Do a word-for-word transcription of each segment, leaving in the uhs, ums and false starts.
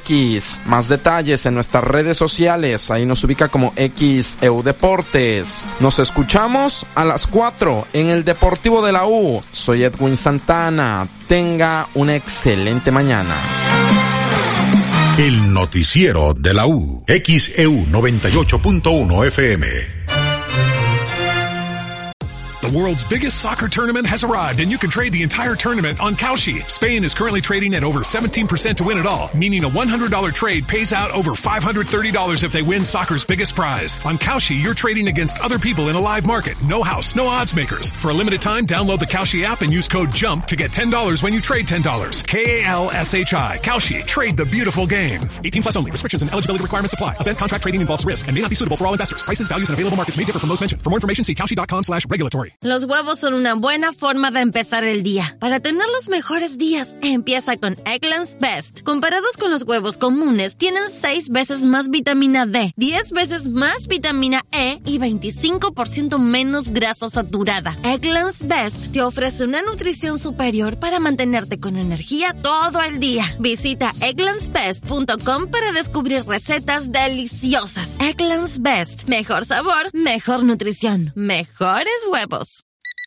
X. Más detalles en nuestras redes sociales. Ahí nos ubica como X E U Deportes. Nos escuchamos a las cuatro en el Deportivo de la U. Soy Edwin Santana. Tenga una excelente mañana. El noticiero de la U. X E U noventa y ocho punto uno F M. The world's biggest soccer tournament has arrived, and you can trade the entire tournament on Kalshi. Spain is currently trading at over seventeen percent to win it all, meaning a one hundred dollars trade pays out over five hundred thirty dollars if they win soccer's biggest prize. On Kalshi, you're trading against other people in a live market. No house, no odds makers. For a limited time, download the Kalshi app and use code JUMP to get ten dollars when you trade ten dollars. K A L S H I. Kalshi. Trade the beautiful game. eighteen plus only. Restrictions and eligibility requirements apply. Event contract trading involves risk and may not be suitable for all investors. Prices, values, and available markets may differ from those mentioned. For more information, see kalshi.com slash regulatory. Los huevos son una buena forma de empezar el día. Para tener los mejores días, empieza con Eggland's Best. Comparados con los huevos comunes, tienen seis veces más vitamina D, diez veces más vitamina E y veinticinco por ciento menos grasa saturada. Eggland's Best te ofrece una nutrición superior para mantenerte con energía todo el día. Visita egglands best punto com para descubrir recetas deliciosas. Eggland's Best. Mejor sabor, mejor nutrición, mejores huevos.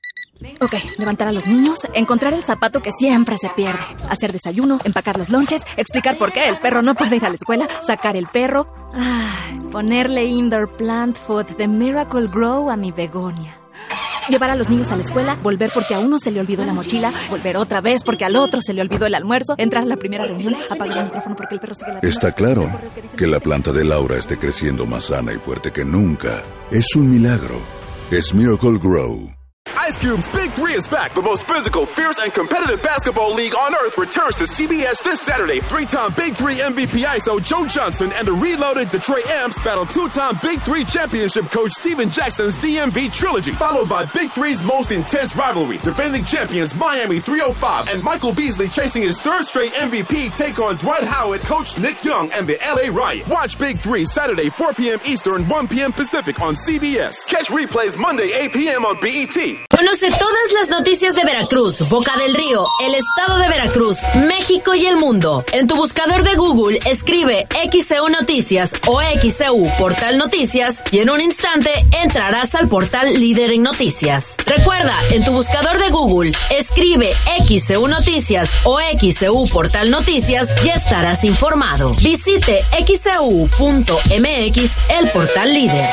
Ok, levantar a los niños, encontrar el zapato que siempre se pierde, hacer desayuno, empacar los lonches, explicar por qué el perro no puede ir a la escuela, sacar el perro, ay, ponerle indoor plant food de Miracle Grow a mi begonia. Llevar a los niños a la escuela, volver porque a uno se le olvidó la mochila, volver otra vez porque al otro se le olvidó el almuerzo, entrar a la primera reunión, apagar el micrófono porque el perro sigue la... Está claro que la planta de Laura esté creciendo más sana y fuerte que nunca. Es un milagro. Es Miracle Grow. Ice Cube's Big Three is back. The most physical, fierce, and competitive basketball league on earth returns to C B S this Saturday. Three-time Big Three M V P I S O Joe Johnson and the reloaded Detroit Amps battle two-time Big Three championship coach Steven Jackson's D M V trilogy, followed by Big Three's most intense rivalry. Defending champions Miami three oh five and Michael Beasley chasing his third straight M V P take on Dwight Howard, coach Nick Young, and the L A Riot. Watch Big Three Saturday four p.m. Eastern, one p.m. Pacific on C B S. Catch replays Monday eight p.m. on B E T. Conoce todas las noticias de Veracruz, Boca del Río, el estado de Veracruz, México y el mundo. En tu buscador de Google escribe X E U Noticias o X E U Portal Noticias y en un instante entrarás al portal líder en noticias. Recuerda, en tu buscador de Google escribe X E U Noticias o X E U Portal Noticias y estarás informado. Visite x e u punto m x, el portal líder.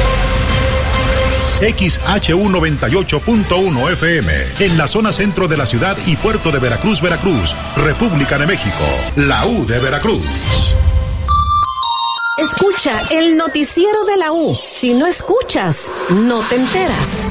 X H U noventa y ocho punto uno F M, en la zona centro de la ciudad y puerto de Veracruz, Veracruz, República de México, la U de Veracruz. Escucha el noticiero de la U. Si no escuchas, no te enteras.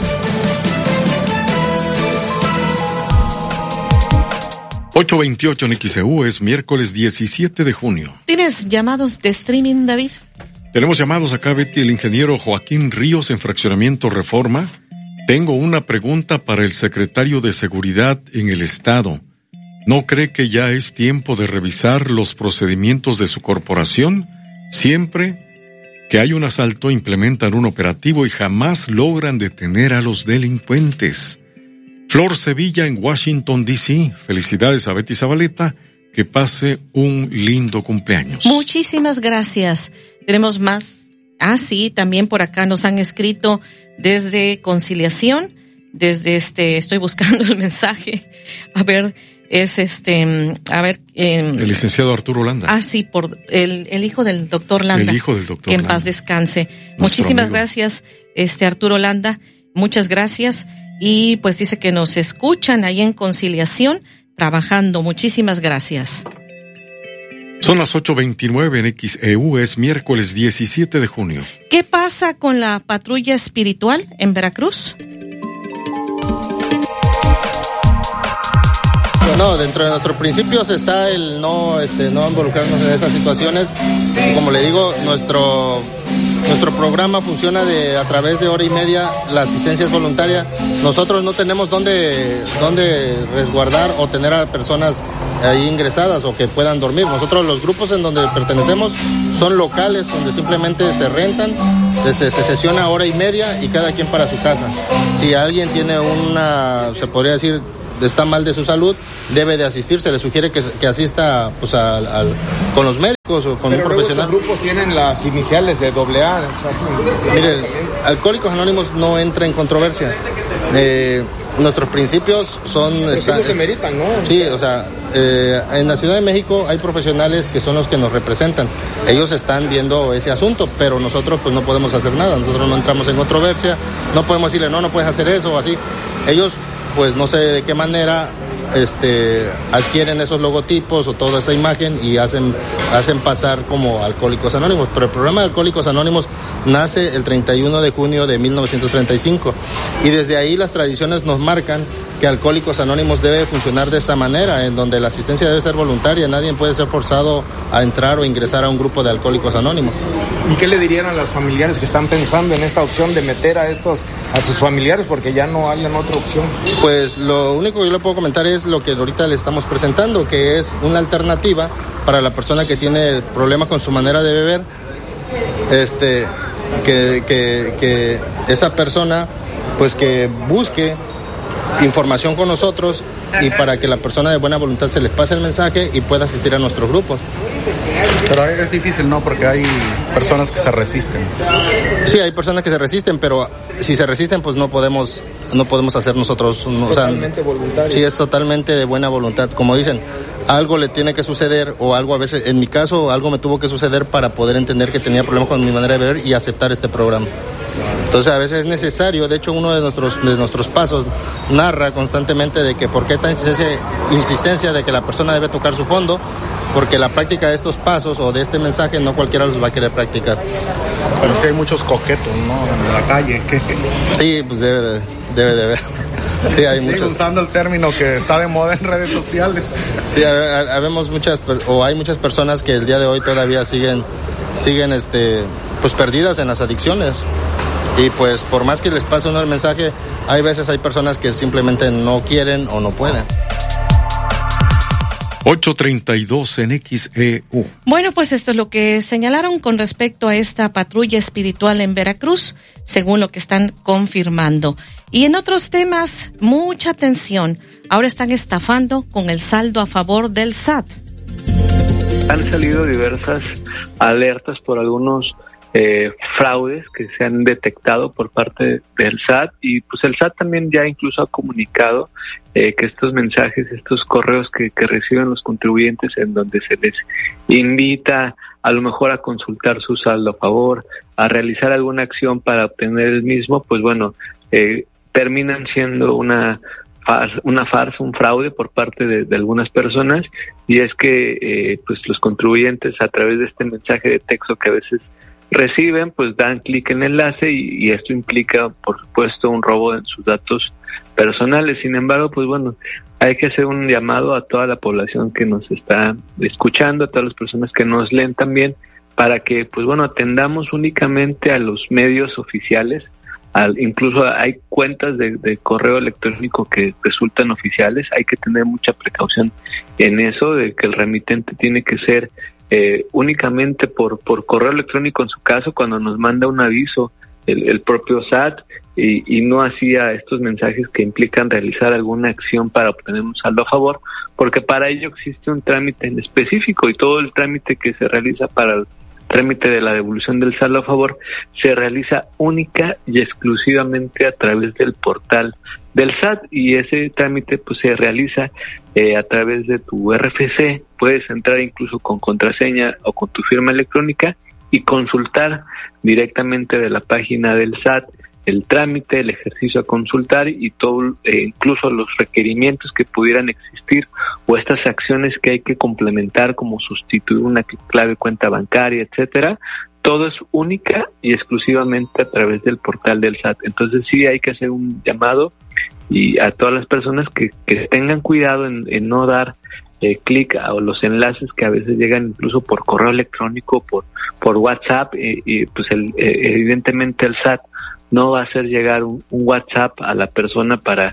ocho veintiocho en X E U, es miércoles diecisiete de junio. ¿Tienes llamados de streaming, David? Tenemos llamados acá, Betty, el ingeniero Joaquín Ríos en Fraccionamiento Reforma. Tengo una pregunta para el secretario de Seguridad en el Estado. ¿No cree que ya es tiempo de revisar los procedimientos de su corporación? Siempre que hay un asalto implementan un operativo y jamás logran detener a los delincuentes. Flor Sevilla en Washington, D C Felicidades a Betty Zabaleta. Que pase un lindo cumpleaños. Muchísimas gracias. Tenemos más. Ah, sí, también por acá nos han escrito desde Conciliación, desde este, estoy buscando el mensaje. A ver, es este, a ver. Eh, el licenciado Arturo Landa. Ah, sí, por el, el hijo del doctor Landa. El hijo del doctor Que en Landa. paz descanse. Nuestro Muchísimas amigo. gracias, este Arturo Landa. Muchas gracias. Y pues dice que nos escuchan ahí en Conciliación, trabajando. Muchísimas gracias. Son las ocho veintinueve en X E U, es miércoles diecisiete de junio. ¿Qué pasa con la patrulla espiritual en Veracruz? No, dentro de nuestros principios está el no, este, no involucrarnos en esas situaciones. Como le digo, nuestro nuestro programa funciona de a través de hora y media. La asistencia es voluntaria. Nosotros no tenemos dónde dónde resguardar o tener a personas ahí ingresadas o que puedan dormir. Nosotros los grupos en donde pertenecemos son locales, donde simplemente se rentan, este, se sesiona hora y media y cada quien para su casa. Si alguien tiene una, se podría decir, está mal de su salud, debe de asistir, se le sugiere que, que asista pues al, al, con los médicos o con Pero un profesional. Pero grupos tienen las iniciales de doble A. O sea, sí, Mire, Alcohólicos Anónimos no entra en controversia. Eh, nuestros principios son... Está, se meritan, ¿no? Sí, o sea, eh, en la Ciudad de México hay profesionales que son los que nos representan. Ellos están viendo ese asunto, pero nosotros pues no podemos hacer nada. Nosotros no entramos en controversia, no podemos decirle, no, no puedes hacer eso o así. Ellos, pues no sé de qué manera... Este, adquieren esos logotipos o toda esa imagen y hacen, hacen pasar como Alcohólicos Anónimos. Pero el programa de Alcohólicos Anónimos nace el treinta y uno de junio de mil novecientos treinta y cinco y desde ahí las tradiciones nos marcan que Alcohólicos Anónimos debe funcionar de esta manera, en donde la asistencia debe ser voluntaria, nadie puede ser forzado a entrar o ingresar a un grupo de Alcohólicos Anónimos. ¿Y qué le dirían a los familiares que están pensando en esta opción de meter a estos, a sus familiares, porque ya no hay otra opción? Pues lo único que yo le puedo comentar es lo que ahorita le estamos presentando, que es una alternativa para la persona que tiene problemas con su manera de beber, este, que, que, que esa persona pues que busque información con nosotros y para que la persona de buena voluntad se les pase el mensaje y pueda asistir a nuestros grupos. Pero es difícil, ¿no? Porque hay personas que se resisten. Sí, hay personas que se resisten, pero si se resisten, pues no podemos, no podemos hacer nosotros. No, totalmente o sea, voluntario. Sí, es totalmente de buena voluntad. Como dicen, algo le tiene que suceder o algo a veces, en mi caso, algo me tuvo que suceder para poder entender que tenía problemas con mi manera de beber y aceptar este programa. Entonces a veces es necesario, de hecho uno de nuestros, de nuestros pasos narra constantemente de que por qué tanta insistencia, insistencia de que la persona debe tocar su fondo, porque la práctica de estos pasos o de este mensaje no cualquiera los va a querer practicar. Pero sí hay muchos coquetos, ¿no? En la calle. Que... Sí, pues debe de, debe de haber. Sí, hay Sigo muchos. usando el término que está de moda en redes sociales. Sí, habemos muchas, o hay muchas personas que el día de hoy todavía siguen, siguen, este, pues perdidas en las adicciones. Y pues por más que les pase uno el mensaje, hay veces hay personas que simplemente no quieren o no pueden. ocho treinta y dos en X E U. Bueno, pues esto es lo que señalaron con respecto a esta patrulla espiritual en Veracruz, según lo que están confirmando. Y en otros temas, mucha atención. Ahora están estafando con el saldo a favor del S A T. Han salido diversas alertas por algunos Eh, fraudes que se han detectado por parte del S A T y pues el S A T también ya incluso ha comunicado eh, que estos mensajes, estos correos que, que reciben los contribuyentes en donde se les invita a lo mejor a consultar su saldo a favor, a realizar alguna acción para obtener el mismo, pues bueno, eh, terminan siendo una farsa, una farsa, un fraude por parte de, de algunas personas, y es que eh, pues los contribuyentes a través de este mensaje de texto que a veces reciben, pues dan clic en el enlace y, y esto implica, por supuesto, un robo de sus datos personales. Sin embargo, pues bueno, hay que hacer un llamado a toda la población que nos está escuchando, a todas las personas que nos leen también, para que, pues bueno, atendamos únicamente a los medios oficiales. Al, incluso hay cuentas de, de correo electrónico que resultan oficiales. Hay que tener mucha precaución en eso, de que el remitente tiene que ser Eh, únicamente por, por correo electrónico en su caso, cuando nos manda un aviso el, el propio S A T, y, y no hacía estos mensajes que implican realizar alguna acción para obtener un saldo a favor, porque para ello existe un trámite en específico, y todo el trámite que se realiza para el trámite de la devolución del saldo a favor se realiza única y exclusivamente a través del portal del S A T, y ese trámite pues se realiza eh, a través de tu R F C. Puedes entrar incluso con contraseña o con tu firma electrónica y consultar directamente de la página del S A T el trámite, el ejercicio a consultar y todo, eh, incluso los requerimientos que pudieran existir o estas acciones que hay que complementar, como sustituir una clave cuenta bancaria, etcétera. Todo es única y exclusivamente a través del portal del S A T. Entonces sí hay que hacer un llamado y a todas las personas que, que tengan cuidado en, en no dar eh, clic a los enlaces que a veces llegan incluso por correo electrónico, por por WhatsApp, eh, y pues el, eh, evidentemente el S A T no va a hacer llegar un, un WhatsApp a la persona para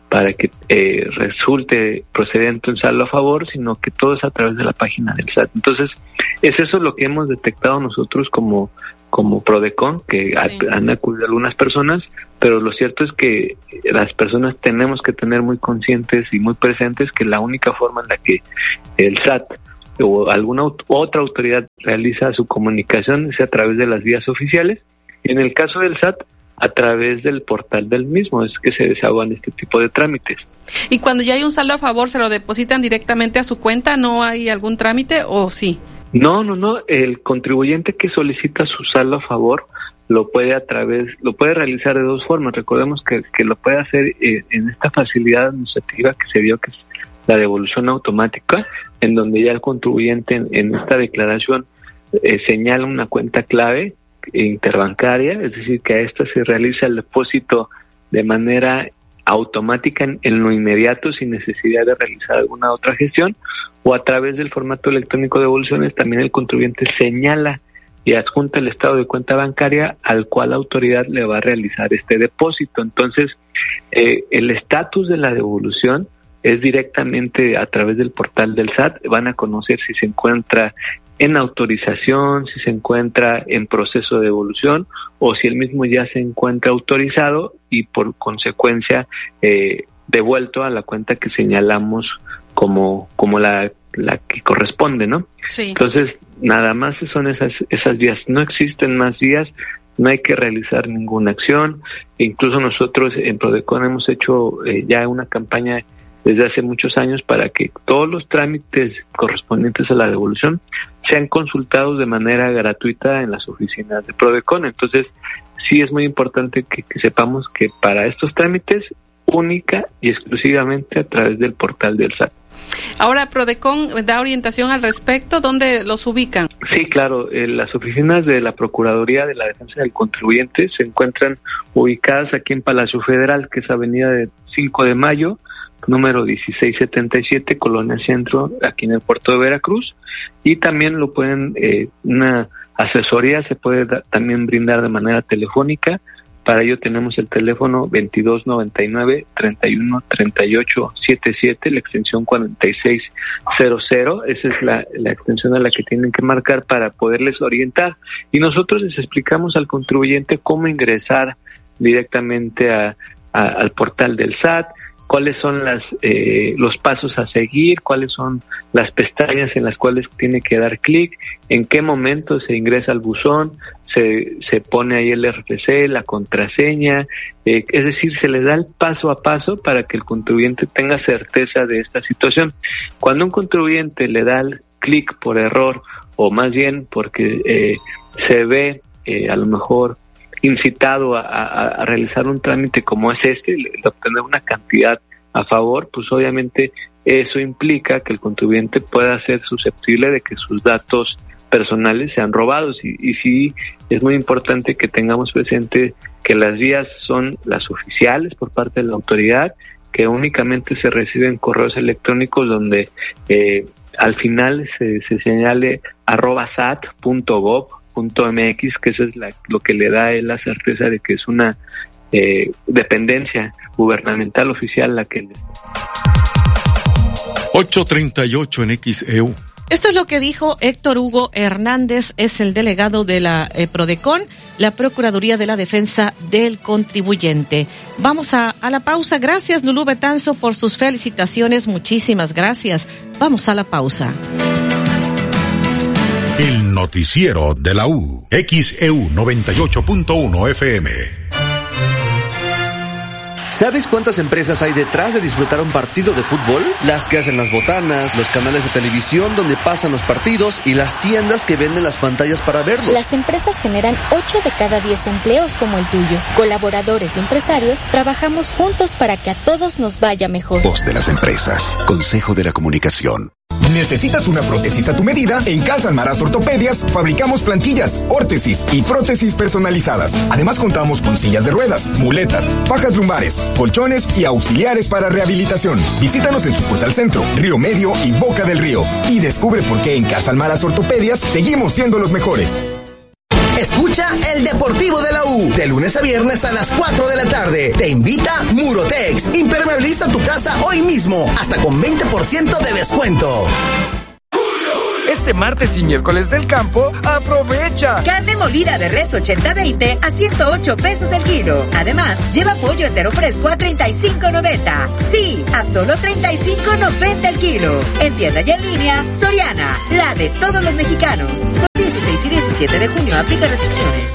para que eh, resulte procedente un saldo a favor, sino que todo es a través de la página del S A T. Entonces, es eso lo que hemos detectado nosotros como, como Prodecon, que sí. han acudido algunas personas, pero lo cierto es que las personas tenemos que tener muy conscientes y muy presentes que la única forma en la que el S A T o alguna otra autoridad realiza su comunicación es a través de las vías oficiales, y en el caso del S A T, a través del portal del mismo, es que se desahogan este tipo de trámites. ¿Y cuando ya hay un saldo a favor, se lo depositan directamente a su cuenta? ¿No hay algún trámite o sí? No, no, no. El contribuyente que solicita su saldo a favor lo puede a través, lo puede realizar de dos formas. Recordemos que, que lo puede hacer eh, en esta facilidad administrativa que se dio, que es la devolución automática, en donde ya el contribuyente en, en esta declaración eh, señala una cuenta clave interbancaria, es decir, que a esta se realiza el depósito de manera automática en, en lo inmediato sin necesidad de realizar alguna otra gestión, o a través del formato electrónico de devoluciones también el contribuyente señala y adjunta el estado de cuenta bancaria al cual la autoridad le va a realizar este depósito. Entonces, eh, el estatus de la devolución es directamente a través del portal del S A T. Van a conocer si se encuentra en autorización, si se encuentra en proceso de devolución o si el mismo ya se encuentra autorizado y por consecuencia eh, devuelto a la cuenta que señalamos como como la, la que corresponde, ¿no? Sí. Entonces, nada más son esas esas vías. No existen más vías, no hay que realizar ninguna acción. E incluso nosotros en Prodecon hemos hecho eh, ya una campaña desde hace muchos años para que todos los trámites correspondientes a la devolución sean consultados de manera gratuita en las oficinas de Prodecon. Entonces, sí es muy importante que, que sepamos que para estos trámites, única y exclusivamente a través del portal del S A T. Ahora, Prodecon da orientación al respecto, ¿dónde los ubican? Sí, claro, eh, las oficinas de la Procuraduría de la Defensa del Contribuyente se encuentran ubicadas aquí en Palacio Federal, que es Avenida de cinco de Mayo, número dieciséis setenta y siete, Colonia Centro, aquí en el puerto de Veracruz, y también lo pueden, eh, una asesoría se puede da, también brindar de manera telefónica. Para ello tenemos el teléfono veintidós noventa y nueve, treinta y uno, treinta y ocho, setenta y siete, la extensión cuarenta y seis cero cero, esa es la, la extensión a la que tienen que marcar para poderles orientar, y nosotros les explicamos al contribuyente cómo ingresar directamente a, a, al portal del S A T, cuáles son las eh, los pasos a seguir, cuáles son las pestañas en las cuales tiene que dar clic, en qué momento se ingresa al buzón, se, se pone ahí el R F C, la contraseña, eh, es decir, se le da el paso a paso para que el contribuyente tenga certeza de esta situación. Cuando un contribuyente le da el clic por error, o más bien porque eh, se ve eh, a lo mejor incitado a, a, a realizar un trámite como es este, de obtener una cantidad a favor, pues obviamente eso implica que el contribuyente pueda ser susceptible de que sus datos personales sean robados, y, y sí es muy importante que tengamos presente que las vías son las oficiales por parte de la autoridad, que únicamente se reciben correos electrónicos donde eh, al final se, se señale arroba sat punto gov punto mx, que eso es la, lo que le da a él la certeza de que es una eh, dependencia gubernamental oficial la que le... ocho treinta y ocho en X E U. Esto es lo que dijo Héctor Hugo Hernández, es el delegado de la eh, Prodecon, la Procuraduría de la Defensa del Contribuyente. Vamos a, a la pausa. Gracias, Lulú Betanzo, por sus felicitaciones. Muchísimas gracias. Vamos a la pausa. El noticiero de la U, X E U noventa y ocho punto uno F M. ¿Sabes cuántas empresas hay detrás de disfrutar un partido de fútbol? Las que hacen las botanas, los canales de televisión donde pasan los partidos y las tiendas que venden las pantallas para verlos. Las empresas generan ocho de cada diez empleos como el tuyo. Colaboradores y empresarios trabajamos juntos para que a todos nos vaya mejor. Voz de las empresas. Consejo de la Comunicación. ¿Necesitas una prótesis a tu medida? En Casa Almaraz Ortopedias fabricamos plantillas, órtesis y prótesis personalizadas. Además contamos con sillas de ruedas, muletas, fajas lumbares, colchones y auxiliares para rehabilitación. Visítanos en sucursal Centro, Río Medio y Boca del Río y descubre por qué en Casa Almaraz Ortopedias seguimos siendo los mejores. Escucha Escucha el Deportivo de la U, de lunes a viernes a las cuatro de la tarde. Te invita Murotex. Impermeabiliza tu casa hoy mismo, hasta con veinte por ciento de descuento. Este martes y miércoles del campo, aprovecha. Carne molida de res ochenta veinte a ciento ocho pesos el kilo. Además, lleva pollo entero fresco a treinta y cinco noventa. Sí, a solo treinta y cinco noventa el kilo. En tienda y en línea, Soriana, la de todos los mexicanos. Son dieciséis y diecisiete de junio, aplica restricciones.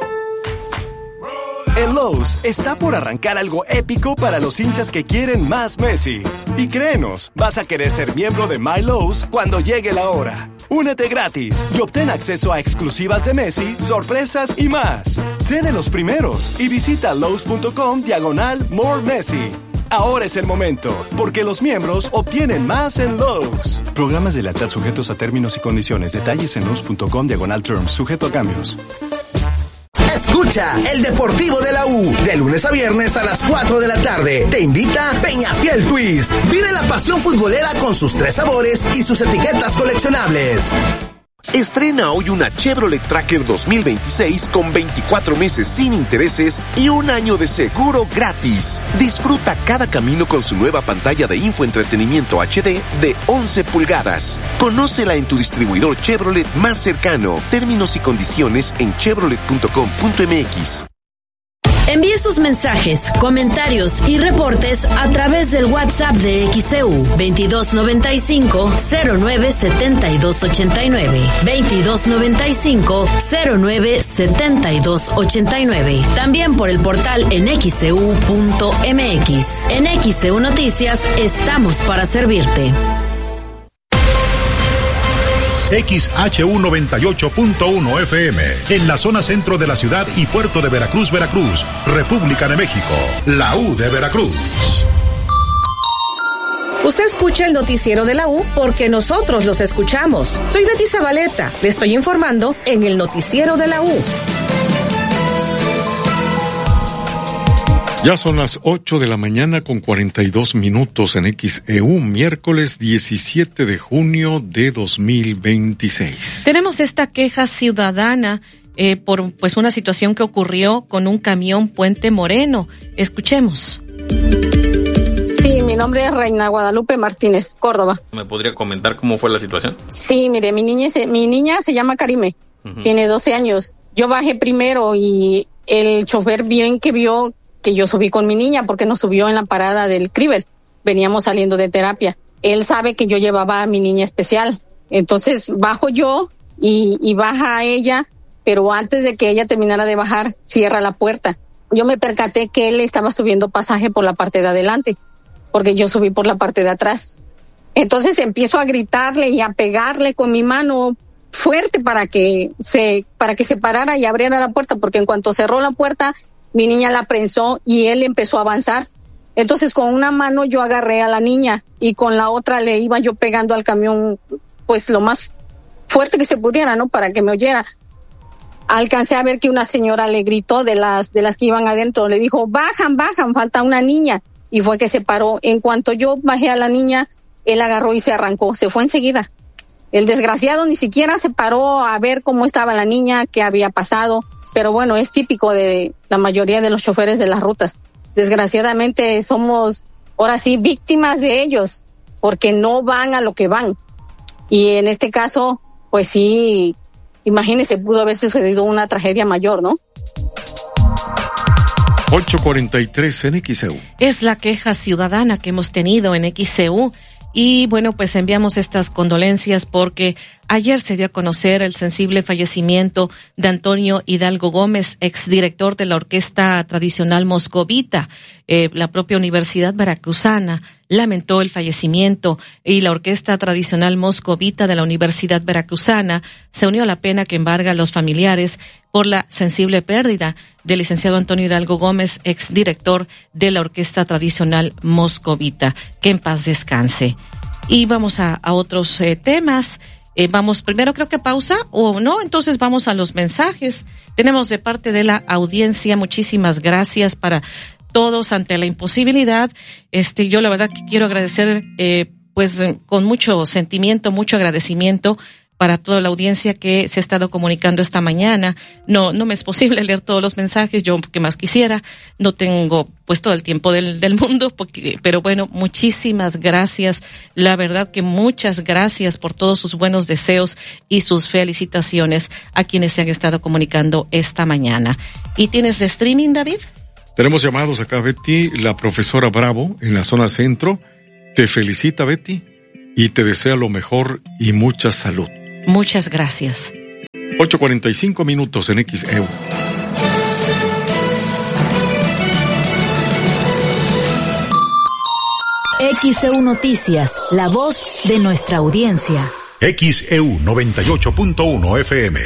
En Lowe's está por arrancar algo épico para los hinchas que quieren más Messi. Y créenos, vas a querer ser miembro de My Lowe's cuando llegue la hora. Únete gratis y obtén acceso a exclusivas de Messi, sorpresas y más. Sé de los primeros y visita Lowe's.com diagonal More Messi. Ahora es el momento, porque los miembros obtienen más en Lowe's. Programas de lealtad sujetos a términos y condiciones. Detalles en Lowe's.com diagonal Terms, sujeto a cambios. Escucha el Deportivo de la U, de lunes a viernes a las cuatro de la tarde. Te invita Peñafiel Twist. Vive la pasión futbolera con sus tres sabores y sus etiquetas coleccionables. Estrena hoy una Chevrolet Tracker dos mil veintiséis con veinticuatro meses sin intereses y un año de seguro gratis. Disfruta cada camino con su nueva pantalla de infoentretenimiento H D de once pulgadas. Conócela en tu distribuidor Chevrolet más cercano. Términos y condiciones en chevrolet punto com punto m x. Envíe sus mensajes, comentarios y reportes a través del WhatsApp de X E U veintidós noventa y cinco cero nueve setenta y dos ochenta y nueve, veintidós noventa y cinco cero nueve setenta y dos ochenta y nueve. También por el portal en x e u punto m x. En X E U Noticias estamos para servirte. X H U noventa y ocho punto uno F M, en la zona centro de la ciudad y puerto de Veracruz, Veracruz, República de México, la U de Veracruz. Usted escucha el noticiero de la U porque nosotros los escuchamos. Soy Betty Zabaleta, le estoy informando en el noticiero de la U. Ya son las ocho de la mañana con cuarenta y dos minutos en X E U, miércoles diecisiete de junio de dos mil veintiséis. Tenemos esta queja ciudadana eh, por pues una situación que ocurrió con un camión Puente Moreno. Escuchemos. Sí, mi nombre es Reina Guadalupe Martínez, Córdoba. ¿Me podría comentar cómo fue la situación? Sí, mire, mi niña se, mi niña se llama Karime, uh-huh. Tiene doce años. Yo bajé primero y el chofer bien que vio que yo subí con mi niña porque nos subió en la parada del Cribel. Veníamos saliendo de terapia. Él sabe que yo llevaba a mi niña especial. Entonces bajo yo y, y baja ella, pero antes de que ella terminara de bajar, cierra la puerta. Yo me percaté que él estaba subiendo pasaje por la parte de adelante, porque yo subí por la parte de atrás. Entonces empiezo a gritarle y a pegarle con mi mano fuerte para que se, para que se parara y abriera la puerta, porque en cuanto cerró la puerta, mi niña la prensó y él empezó a avanzar. Entonces con una mano yo agarré a la niña y con la otra le iba yo pegando al camión pues lo más fuerte que se pudiera, ¿no? Para que me oyera. Alcancé a ver que una señora le gritó de las de las que iban adentro, le dijo, bajan, bajan, falta una niña. Y fue que se paró. En cuanto yo bajé a la niña, él agarró y se arrancó, se fue enseguida. El desgraciado ni siquiera se paró a ver cómo estaba la niña, qué había pasado. Pero bueno, es típico de la mayoría de los choferes de las rutas. Desgraciadamente somos, ahora sí, víctimas de ellos, porque no van a lo que van. Y en este caso, pues sí, imagínese, pudo haber sucedido una tragedia mayor, ¿no? ocho cuarenta y tres en X E U. Es la queja ciudadana que hemos tenido en X E U. Y bueno, pues enviamos estas condolencias porque ayer se dio a conocer el sensible fallecimiento de Antonio Hidalgo Gómez, exdirector de la Orquesta Tradicional Moscovita. Eh, la propia Universidad Veracruzana lamentó el fallecimiento y la Orquesta Tradicional Moscovita de la Universidad Veracruzana se unió a la pena que embarga a los familiares por la sensible pérdida del licenciado Antonio Hidalgo Gómez, exdirector de la Orquesta Tradicional Moscovita. Que en paz descanse. Y vamos a, a otros eh, temas. Eh, vamos primero, creo que pausa o no, entonces vamos a los mensajes. Tenemos de parte de la audiencia, muchísimas gracias para todos ante la imposibilidad. Este, yo la verdad que quiero agradecer, eh, pues con mucho sentimiento, mucho agradecimiento para toda la audiencia que se ha estado comunicando esta mañana. No, no me es posible leer todos los mensajes, yo que más quisiera, no tengo pues todo el tiempo del, del mundo, porque, pero bueno, muchísimas gracias, la verdad que muchas gracias por todos sus buenos deseos y sus felicitaciones a quienes se han estado comunicando esta mañana. ¿Y tienes de streaming, David? Tenemos llamados acá, Betty, la profesora Bravo en la zona centro, te felicita, Betty, y te desea lo mejor y mucha salud. Muchas gracias. ocho cuarenta y cinco minutos en X E U. X E U Noticias, la voz de nuestra audiencia. X E U noventa y ocho punto uno F M.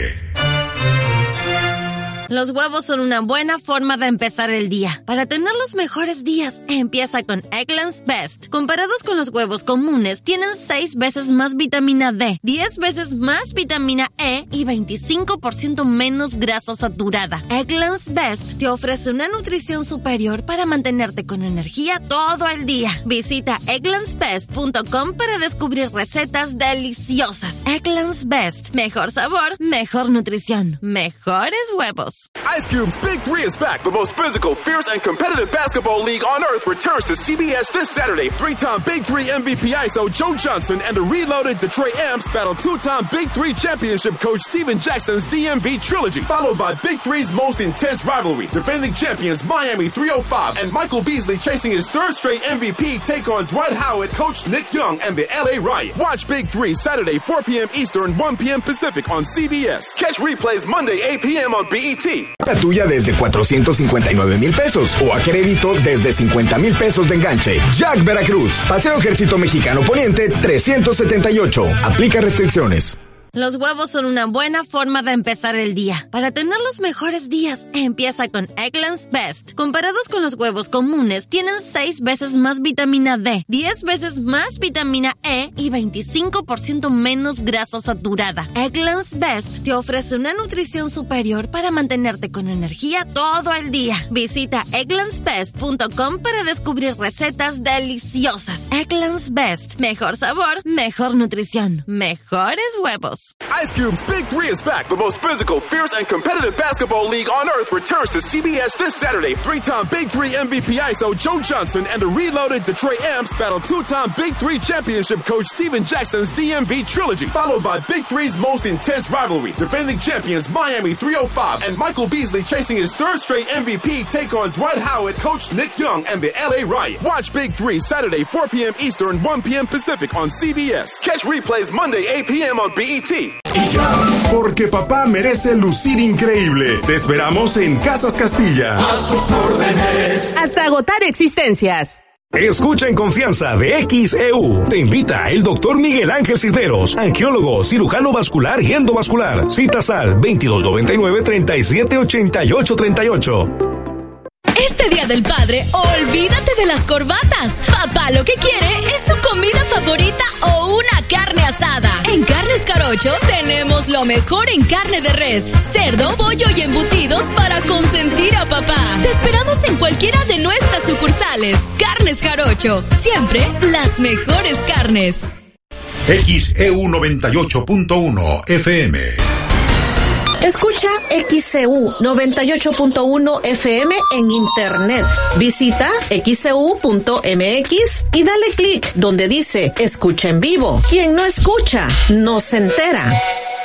Los huevos son una buena forma de empezar el día. Para tener los mejores días, empieza con Eggland's Best. Comparados con los huevos comunes, tienen seis veces más vitamina D, diez veces más vitamina E y veinticinco por ciento menos grasa saturada. Eggland's Best te ofrece una nutrición superior para mantenerte con energía todo el día. Visita egglands best punto com para descubrir recetas deliciosas. Eggland's Best. Mejor sabor, mejor nutrición, mejores huevos. Ice Cube's Big Three is back. The most physical, fierce, and competitive basketball league on earth returns to C B S this Saturday. Three-time Big Three M V P I S O Joe Johnson and the reloaded Detroit Amps battle two-time Big Three championship coach Steven Jackson's D M V trilogy, followed by Big Three's most intense rivalry. Defending champions Miami three oh five and Michael Beasley chasing his third straight M V P take on Dwight Howard, coach Nick Young, and the L A Riot. Watch Big Three Saturday four p.m. Eastern, one p.m. Pacific on C B S. Catch replays Monday eight p.m. on B E T. La tuya desde cuatrocientos cincuenta y nueve mil pesos o a crédito desde cincuenta mil pesos de enganche. Jack Veracruz, Paseo Ejército Mexicano Poniente trescientos setenta y ocho. Aplica restricciones. Los huevos son una buena forma de empezar el día. Para tener los mejores días, empieza con Eggland's Best. Comparados con los huevos comunes, tienen seis veces más vitamina D, diez veces más vitamina E y veinticinco por ciento menos grasa saturada. Eggland's Best te ofrece una nutrición superior para mantenerte con energía todo el día. Visita egglands best punto com para descubrir recetas deliciosas. Eggland's Best. Mejor sabor, mejor nutrición, mejores huevos. Ice Cube's Big Three is back. The most physical, fierce, and competitive basketball league on earth returns to C B S this Saturday. Three-time Big Three M V P I S O Joe Johnson and the reloaded Detroit Amps battle two-time Big Three championship coach Steven Jackson's D M V trilogy, followed by Big Three's most intense rivalry. Defending champions Miami three oh five and Michael Beasley chasing his third straight M V P take on Dwight Howard, coach Nick Young, and the L A Riot. Watch Big Three Saturday four p.m. Eastern, one p.m. Pacific on C B S. Catch replays Monday eight p.m. on B E T. Porque papá merece lucir increíble. Te esperamos en Casas Castilla. A sus órdenes. Hasta agotar existencias. Escucha en confianza de X E U. Te invita el doctor Miguel Ángel Cisneros, angiólogo, cirujano vascular y endovascular. Citas al veintidós noventa y nueve, treinta y siete ochenta y ocho treinta y ocho. Este Día del Padre, olvídate de las corbatas. Papá lo que quiere es su comida favorita o una carne asada. En Carnes Jarocho tenemos lo mejor en carne de res, cerdo, pollo y embutidos para consentir a papá. Te esperamos en cualquiera de nuestras sucursales. Carnes Jarocho, siempre las mejores carnes. X E U noventa y ocho punto uno F M. Escucha X C U noventa y ocho punto uno F M en internet. Visita x c u punto m x y dale clic donde dice escucha en vivo. Quien no escucha, no se entera.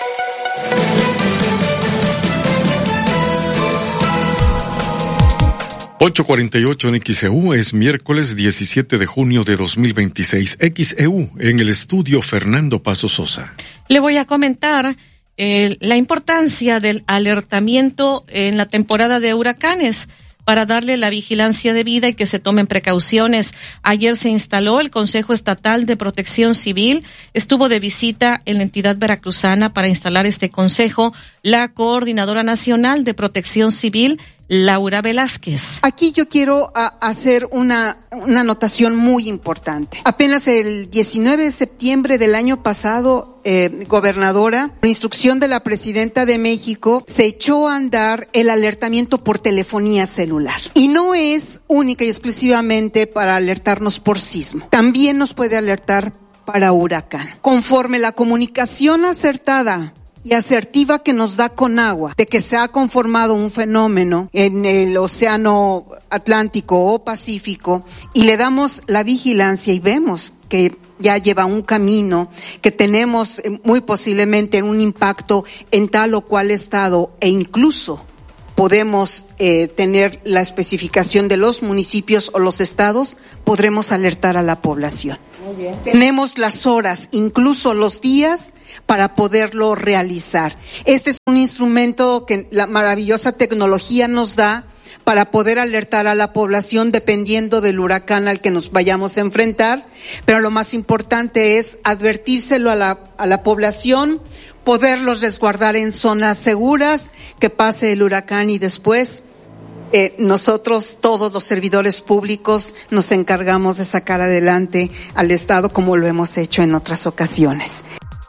ocho cuarenta y ocho en X E U, es miércoles diecisiete de junio de dos mil veintiséis. X E U en el estudio Fernando Paso Sosa. Le voy a comentar Eh, la importancia del alertamiento en la temporada de huracanes para darle la vigilancia debida y que se tomen precauciones. Ayer se instaló el Consejo Estatal de Protección Civil. Estuvo de visita en la entidad veracruzana para instalar este consejo la Coordinadora Nacional de Protección Civil, Laura Velázquez. Aquí yo quiero a, hacer una, una anotación muy importante. Apenas el diecinueve de septiembre del año pasado, eh, gobernadora, por instrucción de la presidenta de México, se echó a andar el alertamiento por telefonía celular. Y no es única y exclusivamente para alertarnos por sismo. También nos puede alertar para huracán. Conforme la comunicación acertada y asertiva que nos da Conagua de que se ha conformado un fenómeno en el océano Atlántico o Pacífico y le damos la vigilancia y vemos que ya lleva un camino, que tenemos muy posiblemente un impacto en tal o cual estado e incluso podemos eh, tener la especificación de los municipios o los estados, podremos alertar a la población. Muy bien. Tenemos las horas, incluso los días, para poderlo realizar. Este es un instrumento que la maravillosa tecnología nos da para poder alertar a la población dependiendo del huracán al que nos vayamos a enfrentar, pero lo más importante es advertírselo a la, a la población, poderlos resguardar en zonas seguras, que pase el huracán y después eh, nosotros, todos los servidores públicos, nos encargamos de sacar adelante al Estado como lo hemos hecho en otras ocasiones.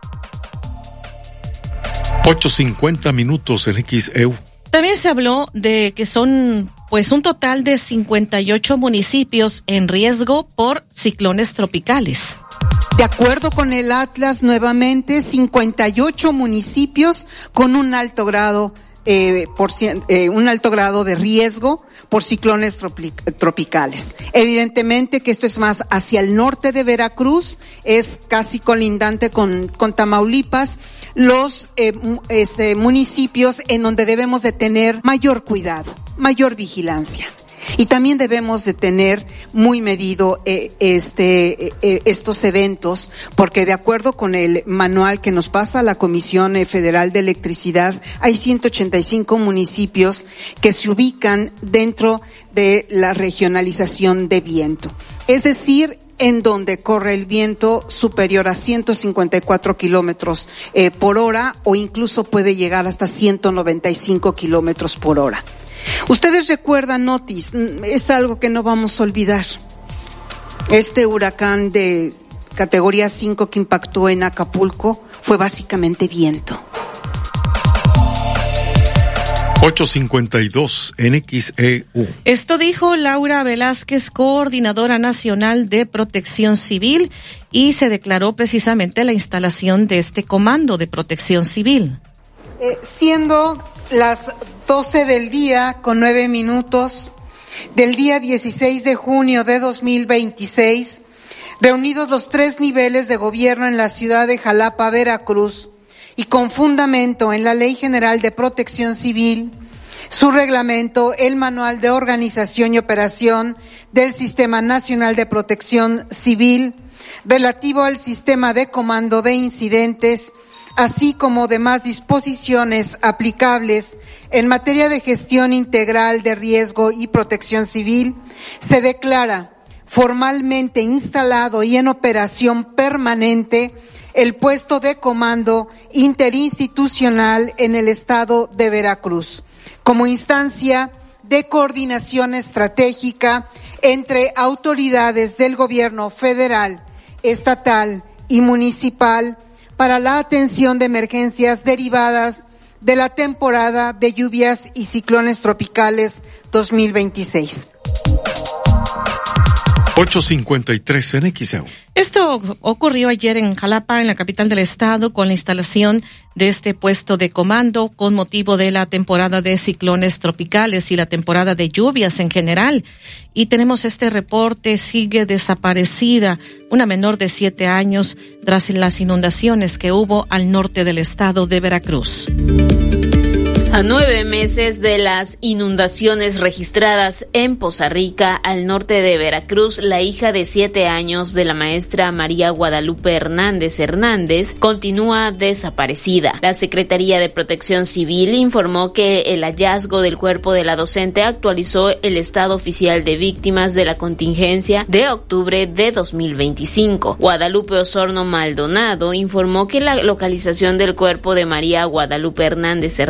ocho cincuenta minutos en X E U. También se habló de que son pues un total de cincuenta y ocho municipios en riesgo por ciclones tropicales. De acuerdo con el Atlas, nuevamente, cincuenta y ocho municipios con un alto grado, eh, por, eh, un alto grado de riesgo por ciclones tropi- tropicales. Evidentemente que esto es más hacia el norte de Veracruz, es casi colindante con, con Tamaulipas, los eh, este, municipios en donde debemos de tener mayor cuidado, mayor vigilancia. Y también debemos de tener muy medido eh, este eh, estos eventos, porque de acuerdo con el manual que nos pasa la Comisión Federal de Electricidad, hay ciento ochenta y cinco municipios que se ubican dentro de la regionalización de viento. Es decir, en donde corre el viento superior a ciento cincuenta y cuatro kilómetros eh, por hora o incluso puede llegar hasta ciento noventa y cinco kilómetros por hora. Ustedes recuerdan, Otis, es algo que no vamos a olvidar. Este huracán de categoría cinco que impactó en Acapulco fue básicamente viento. ocho cincuenta y dos en X E U. Esto dijo Laura Velázquez, coordinadora nacional de Protección Civil, y se declaró precisamente la instalación de este comando de protección civil. Eh, siendo las doce del día con nueve minutos del día dieciséis de junio de dos mil veintiséis, reunidos los tres niveles de gobierno en la ciudad de Jalapa, Veracruz, y con fundamento en la Ley General de Protección Civil, su reglamento, el Manual de Organización y Operación del Sistema Nacional de Protección Civil, relativo al sistema de comando de incidentes, así como demás disposiciones aplicables en materia de gestión integral de riesgo y protección civil, se declara formalmente instalado y en operación permanente el puesto de comando interinstitucional en el estado de Veracruz, como instancia de coordinación estratégica entre autoridades del gobierno federal, estatal y municipal para la atención de emergencias derivadas de la temporada de lluvias y ciclones tropicales dos mil veintiséis. ocho cincuenta y tres en X E U. Esto ocurrió ayer en Jalapa, en la capital del estado, con la instalación de este puesto de comando con motivo de la temporada de ciclones tropicales y la temporada de lluvias en general. Y tenemos este reporte: sigue desaparecida una menor de siete años tras las inundaciones que hubo al norte del estado de Veracruz. A nueve meses de las inundaciones registradas en Poza Rica, al norte de Veracruz, la hija de siete años de la maestra María Guadalupe Hernández Hernández continúa desaparecida. La Secretaría de Protección Civil informó que el hallazgo del cuerpo de la docente actualizó el estado oficial de víctimas de la contingencia de octubre de dos mil veinticinco. Guadalupe Osorno Maldonado informó que la localización del cuerpo de María Guadalupe Hernández Hernández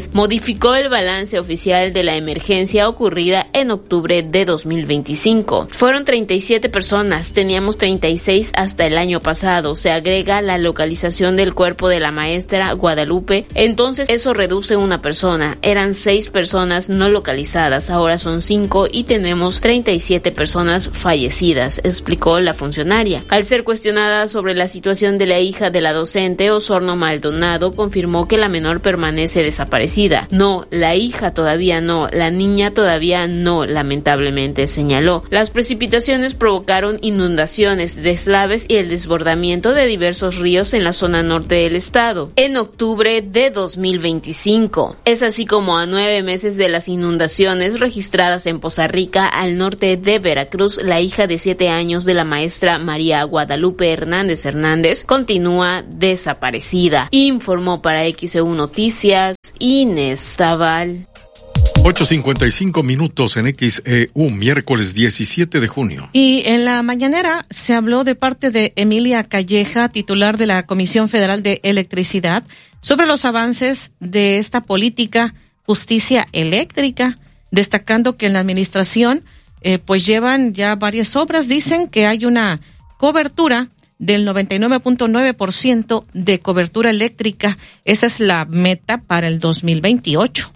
país, modificó el balance oficial de la emergencia ocurrida en octubre de dos mil veinticinco. Fueron treinta y siete personas, teníamos treinta y seis hasta el año pasado. Se agrega la localización del cuerpo de la maestra Guadalupe, entonces eso reduce una persona. Eran seis personas no localizadas, ahora son cinco y tenemos treinta y siete personas fallecidas, explicó la funcionaria. Al ser cuestionada sobre la situación de la hija de la docente, Osorno Maldonado confirmó que la menor permanece desaparecida. No, la hija todavía no, la niña todavía no, lamentablemente señaló. Las precipitaciones provocaron inundaciones, deslaves y el desbordamiento de diversos ríos en la zona norte del estado en octubre de dos mil veinticinco. Es así como a nueve meses de las inundaciones registradas en Poza Rica, al norte de Veracruz, la hija de siete años de la maestra María Guadalupe Hernández Hernández continúa desaparecida, informó para X E U Noticias Inés Zaval. ocho cincuenta y cinco minutos en X E U, miércoles diecisiete de junio. Y en la mañanera se habló de parte de Emilia Calleja, titular de la Comisión Federal de Electricidad, sobre los avances de esta política justicia eléctrica, destacando que en la administración eh, pues llevan ya varias obras. Dicen que hay una cobertura del noventa y nueve punto nueve por ciento de cobertura eléctrica. Esa es la meta para el dos mil veintiocho.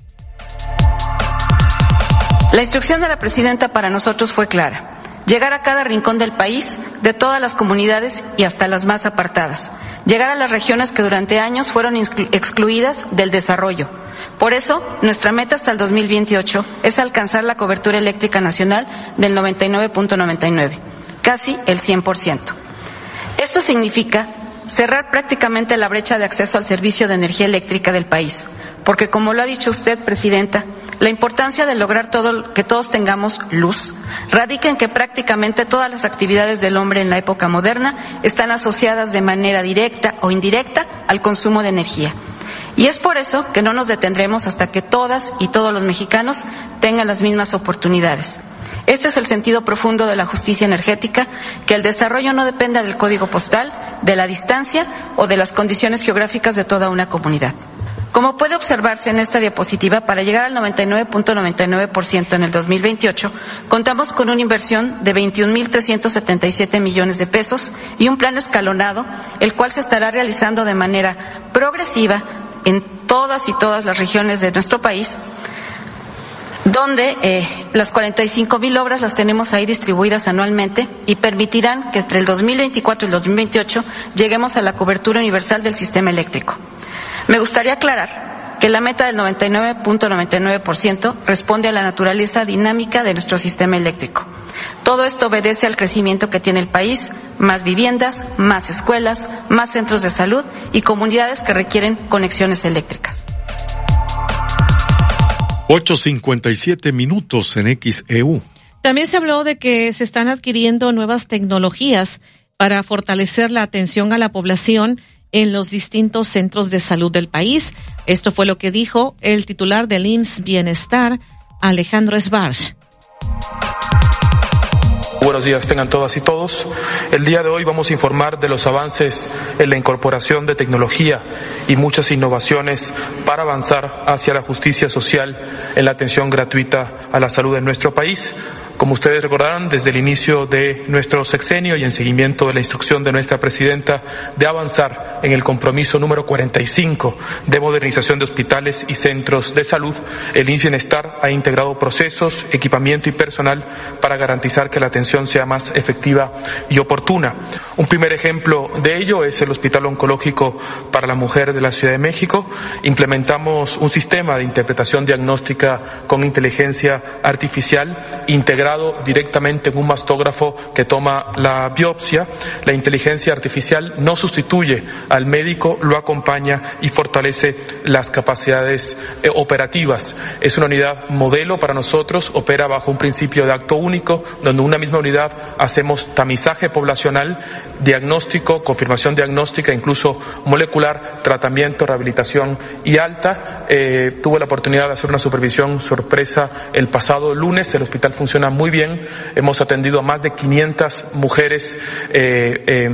La instrucción de la presidenta para nosotros fue clara: llegar a cada rincón del país, de todas las comunidades y hasta las más apartadas. Llegar a las regiones que durante años fueron excluidas del desarrollo. Por eso, nuestra meta hasta el dos mil veintiocho es alcanzar la cobertura eléctrica nacional del noventa y nueve punto noventa y nueve, casi el cien por ciento. Esto significa cerrar prácticamente la brecha de acceso al servicio de energía eléctrica del país, porque como lo ha dicho usted, Presidenta, la importancia de lograr todo, que todos tengamos luz radica en que prácticamente todas las actividades del hombre en la época moderna están asociadas de manera directa o indirecta al consumo de energía. Y es por eso que no nos detendremos hasta que todas y todos los mexicanos tengan las mismas oportunidades. Este es el sentido profundo de la justicia energética, que el desarrollo no dependa del código postal, de la distancia o de las condiciones geográficas de toda una comunidad. Como puede observarse en esta diapositiva, para llegar al noventa y nueve punto noventa y nueve por ciento en el dos mil veintiocho, contamos con una inversión de veintiún mil trescientos setenta y siete millones de pesos y un plan escalonado, el cual se estará realizando de manera progresiva en todas y todas las regiones de nuestro país, donde eh, las cuarenta y cinco mil obras las tenemos ahí distribuidas anualmente y permitirán que entre el dos mil veinticuatro y el dos mil veintiocho lleguemos a la cobertura universal del sistema eléctrico. Me gustaría aclarar que la meta del noventa y nueve punto noventa y nueve por ciento responde a la naturaleza dinámica de nuestro sistema eléctrico. Todo esto obedece al crecimiento que tiene el país: más viviendas, más escuelas, más centros de salud y comunidades que requieren conexiones eléctricas. ocho cincuenta y siete minutos en X E U. También se habló de que se están adquiriendo nuevas tecnologías para fortalecer la atención a la población en los distintos centros de salud del país. Esto fue lo que dijo el titular del I M S S Bienestar, Alejandro Esbarch. Buenos días tengan todas y todos. El día de hoy vamos a informar de los avances en la incorporación de tecnología y muchas innovaciones para avanzar hacia la justicia social en la atención gratuita a la salud en nuestro país. Como ustedes recordarán, desde el inicio de nuestro sexenio y en seguimiento de la instrucción de nuestra presidenta de avanzar en el compromiso número cuarenta y cinco de modernización de hospitales y centros de salud, el I M S S Bienestar ha integrado procesos, equipamiento y personal para garantizar que la atención sea más efectiva y oportuna. Un primer ejemplo de ello es el Hospital Oncológico para la Mujer de la Ciudad de México. Implementamos un sistema de interpretación diagnóstica con inteligencia artificial integrado directamente en un mastógrafo que toma la biopsia. La inteligencia artificial no sustituye al médico, lo acompaña y fortalece las capacidades eh, operativas. Es una unidad modelo para nosotros, opera bajo un principio de acto único, donde en una misma unidad hacemos tamizaje poblacional, diagnóstico, confirmación diagnóstica, incluso molecular, tratamiento, rehabilitación y alta. Eh, tuve la oportunidad de hacer una supervisión sorpresa el pasado lunes. El hospital funciona muy bien. Hemos atendido a más de quinientas mujeres eh, eh,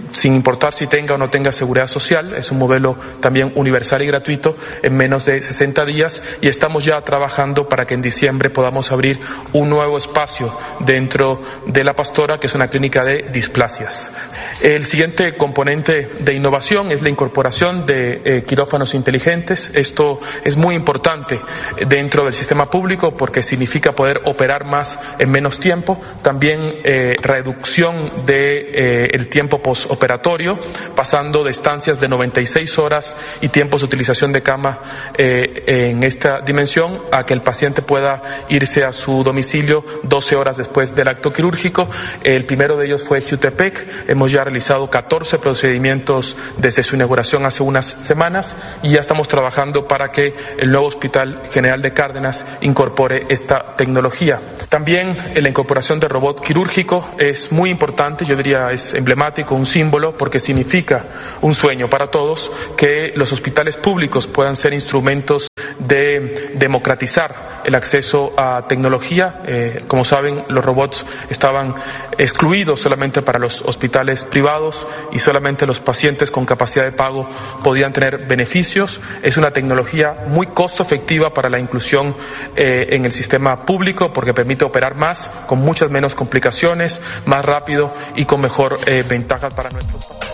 sin importar si tenga o no tenga seguridad social. Es un modelo también universal y gratuito en menos de sesenta días, y estamos ya trabajando para que en diciembre podamos abrir un nuevo espacio dentro de La Pastora, que es una clínica de displasias. El siguiente componente de innovación es la incorporación de eh, quirófanos inteligentes. Esto es muy importante dentro del sistema público porque significa poder operar más en menos tiempo. También eh, reducción de eh, el tiempo postoperatorio, pasando de estancias de noventa y seis horas y tiempos de utilización de cama eh, en esta dimensión a que el paciente pueda irse a su domicilio doce horas después del acto quirúrgico. El primero de ellos fue Jutepec. Hemos ya realizado catorce procedimientos desde su inauguración hace unas semanas y ya estamos trabajando para que el nuevo Hospital General de Cárdenas incorpore esta tecnología. También la incorporación de robot quirúrgico es muy importante, yo diría es emblemático, un símbolo, porque significa un sueño para todos que los hospitales públicos puedan ser instrumentos de democratizar el acceso a tecnología. Eh, como saben, los robots estaban excluidos solamente para los hospitales privados y solamente los pacientes con capacidad de pago podían tener beneficios. Es una tecnología muy costo efectiva para la inclusión eh, en el sistema público porque permite operar más, con muchas menos complicaciones, más rápido y con mejor eh, ventajas para nuestros pacientes.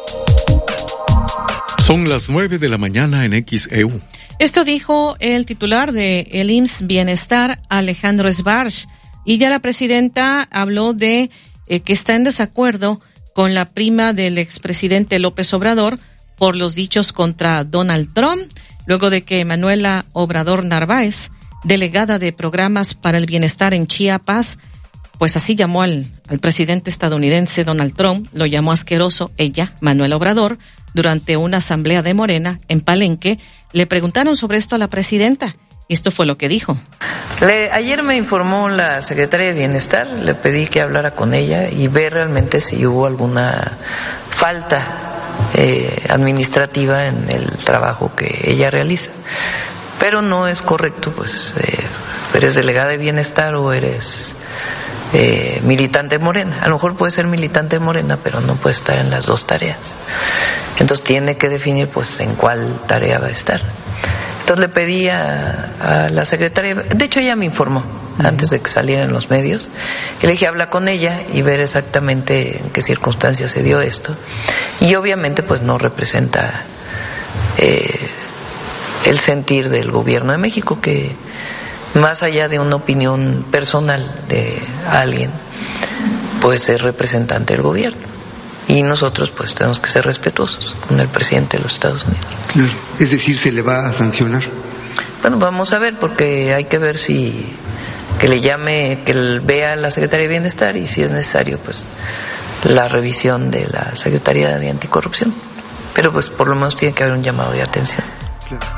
Son las nueve de la mañana en X E U. Esto dijo el titular de el I M S S Bienestar, Alejandro Sbarch, y ya la presidenta habló de eh, que está en desacuerdo con la prima del expresidente López Obrador por los dichos contra Donald Trump, luego de que Manuela Obrador Narváez, delegada de programas para el bienestar en Chiapas, pues así llamó al, al presidente estadounidense Donald Trump, lo llamó asqueroso ella, Manuela Obrador, durante una asamblea de Morena en Palenque. Le preguntaron sobre esto a la presidenta y esto fue lo que dijo. Le, ayer me informó la secretaria de Bienestar, le pedí que hablara con ella y ver realmente si hubo alguna falta eh, administrativa en el trabajo que ella realiza. Pero no es correcto, pues eh, eres delegada de Bienestar o eres eh, militante de Morena. A lo mejor puede ser militante de Morena, pero no puede estar en las dos tareas. Entonces tiene que definir pues en cuál tarea va a estar. Entonces le pedí a, a la secretaria, de hecho ella me informó antes de que salieran los medios, y le dije habla con ella y ver exactamente en qué circunstancias se dio esto. Y obviamente pues no representa eh, el sentir del gobierno de México, que más allá de una opinión personal de alguien, pues es representante del gobierno. Y nosotros pues tenemos que ser respetuosos con el presidente de los Estados Unidos. Claro, es decir, ¿se le va a sancionar? Bueno, vamos a ver, porque hay que ver si que le llame, que vea a la Secretaría de Bienestar y si es necesario pues la revisión de la Secretaría de Anticorrupción. Pero pues por lo menos tiene que haber un llamado de atención. Claro.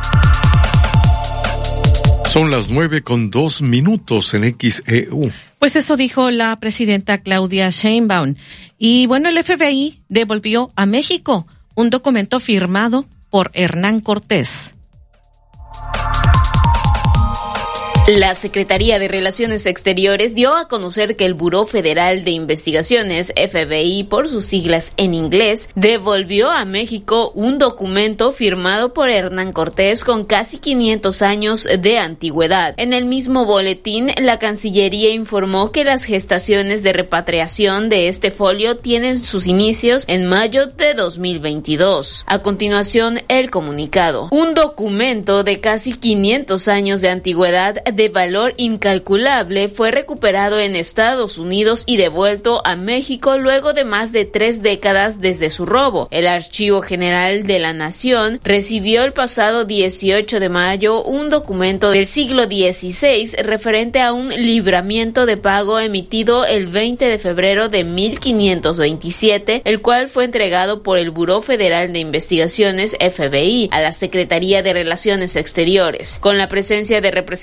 Son las nueve con dos minutos en X E U. Pues eso dijo la presidenta Claudia Sheinbaum. Y bueno, el F B I devolvió a México un documento firmado por Hernán Cortés. La Secretaría de Relaciones Exteriores dio a conocer que el Buró Federal de Investigaciones, F B I por sus siglas en inglés, devolvió a México un documento firmado por Hernán Cortés con casi quinientos años de antigüedad. En el mismo boletín, la Cancillería informó que las gestaciones de repatriación de este folio tienen sus inicios en mayo de dos mil veintidós. A continuación, el comunicado. Un documento de casi quinientos años de antigüedad de valor incalculable fue recuperado en Estados Unidos y devuelto a México luego de más de tres décadas desde su robo. El Archivo General de la Nación recibió el pasado dieciocho de mayo un documento del siglo dieciséis referente a un libramiento de pago emitido el veinte de febrero de mil quinientos veintisiete, el cual fue entregado por el Buró Federal de Investigaciones, F B I, a la Secretaría de Relaciones Exteriores, con la presencia de representantes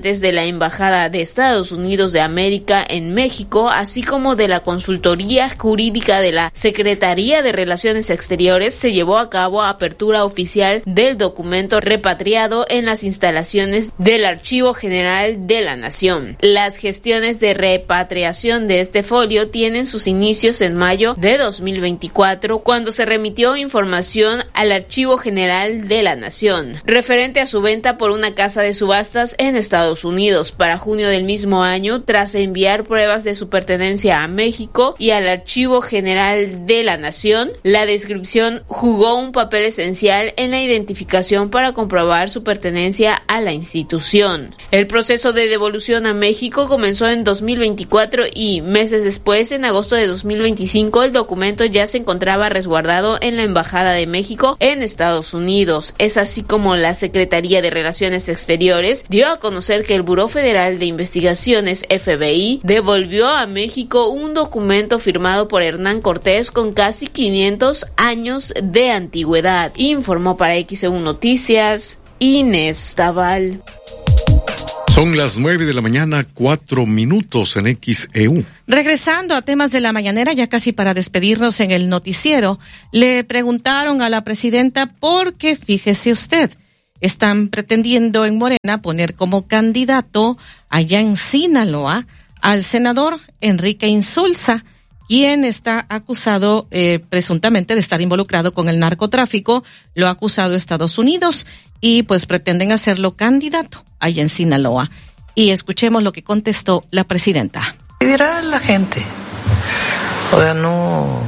agentes de la Embajada de Estados Unidos de América en México, así como de la Consultoría Jurídica de la Secretaría de Relaciones Exteriores, se llevó a cabo apertura oficial del documento repatriado en las instalaciones del Archivo General de la Nación. Las gestiones de repatriación de este folio tienen sus inicios en mayo de dos mil veinticuatro, cuando se remitió información al Archivo General de la Nación referente a su venta por una casa de subastas en Estados Unidos para junio del mismo año, tras enviar pruebas de su pertenencia a México y al Archivo General de la Nación. La descripción jugó un papel esencial en la identificación para comprobar su pertenencia a la institución. El proceso de devolución a México comenzó en dos mil veinticuatro y meses después, en agosto de dos mil veinticinco, el documento ya se encontraba resguardado en la Embajada de México en Estados Unidos. Es así como la Secretaría de Relaciones Exteriores dio a conocer que el Buró Federal de Investigaciones, F B I, devolvió a México un documento firmado por Hernán Cortés con casi quinientos años de antigüedad. Informó para X E U Noticias Inés Tabal. Son las nueve de la mañana, cuatro minutos en X E U. Regresando a temas de la mañanera, ya casi para despedirnos en el noticiero, le preguntaron a la presidenta por qué, fíjese usted, están pretendiendo en Morena poner como candidato allá en Sinaloa al senador Enrique Insulza, quien está acusado eh, presuntamente de estar involucrado con el narcotráfico. Lo ha acusado Estados Unidos y pues pretenden hacerlo candidato allá en Sinaloa. Y escuchemos lo que contestó la presidenta. ¿Qué dirá la gente? O sea, no...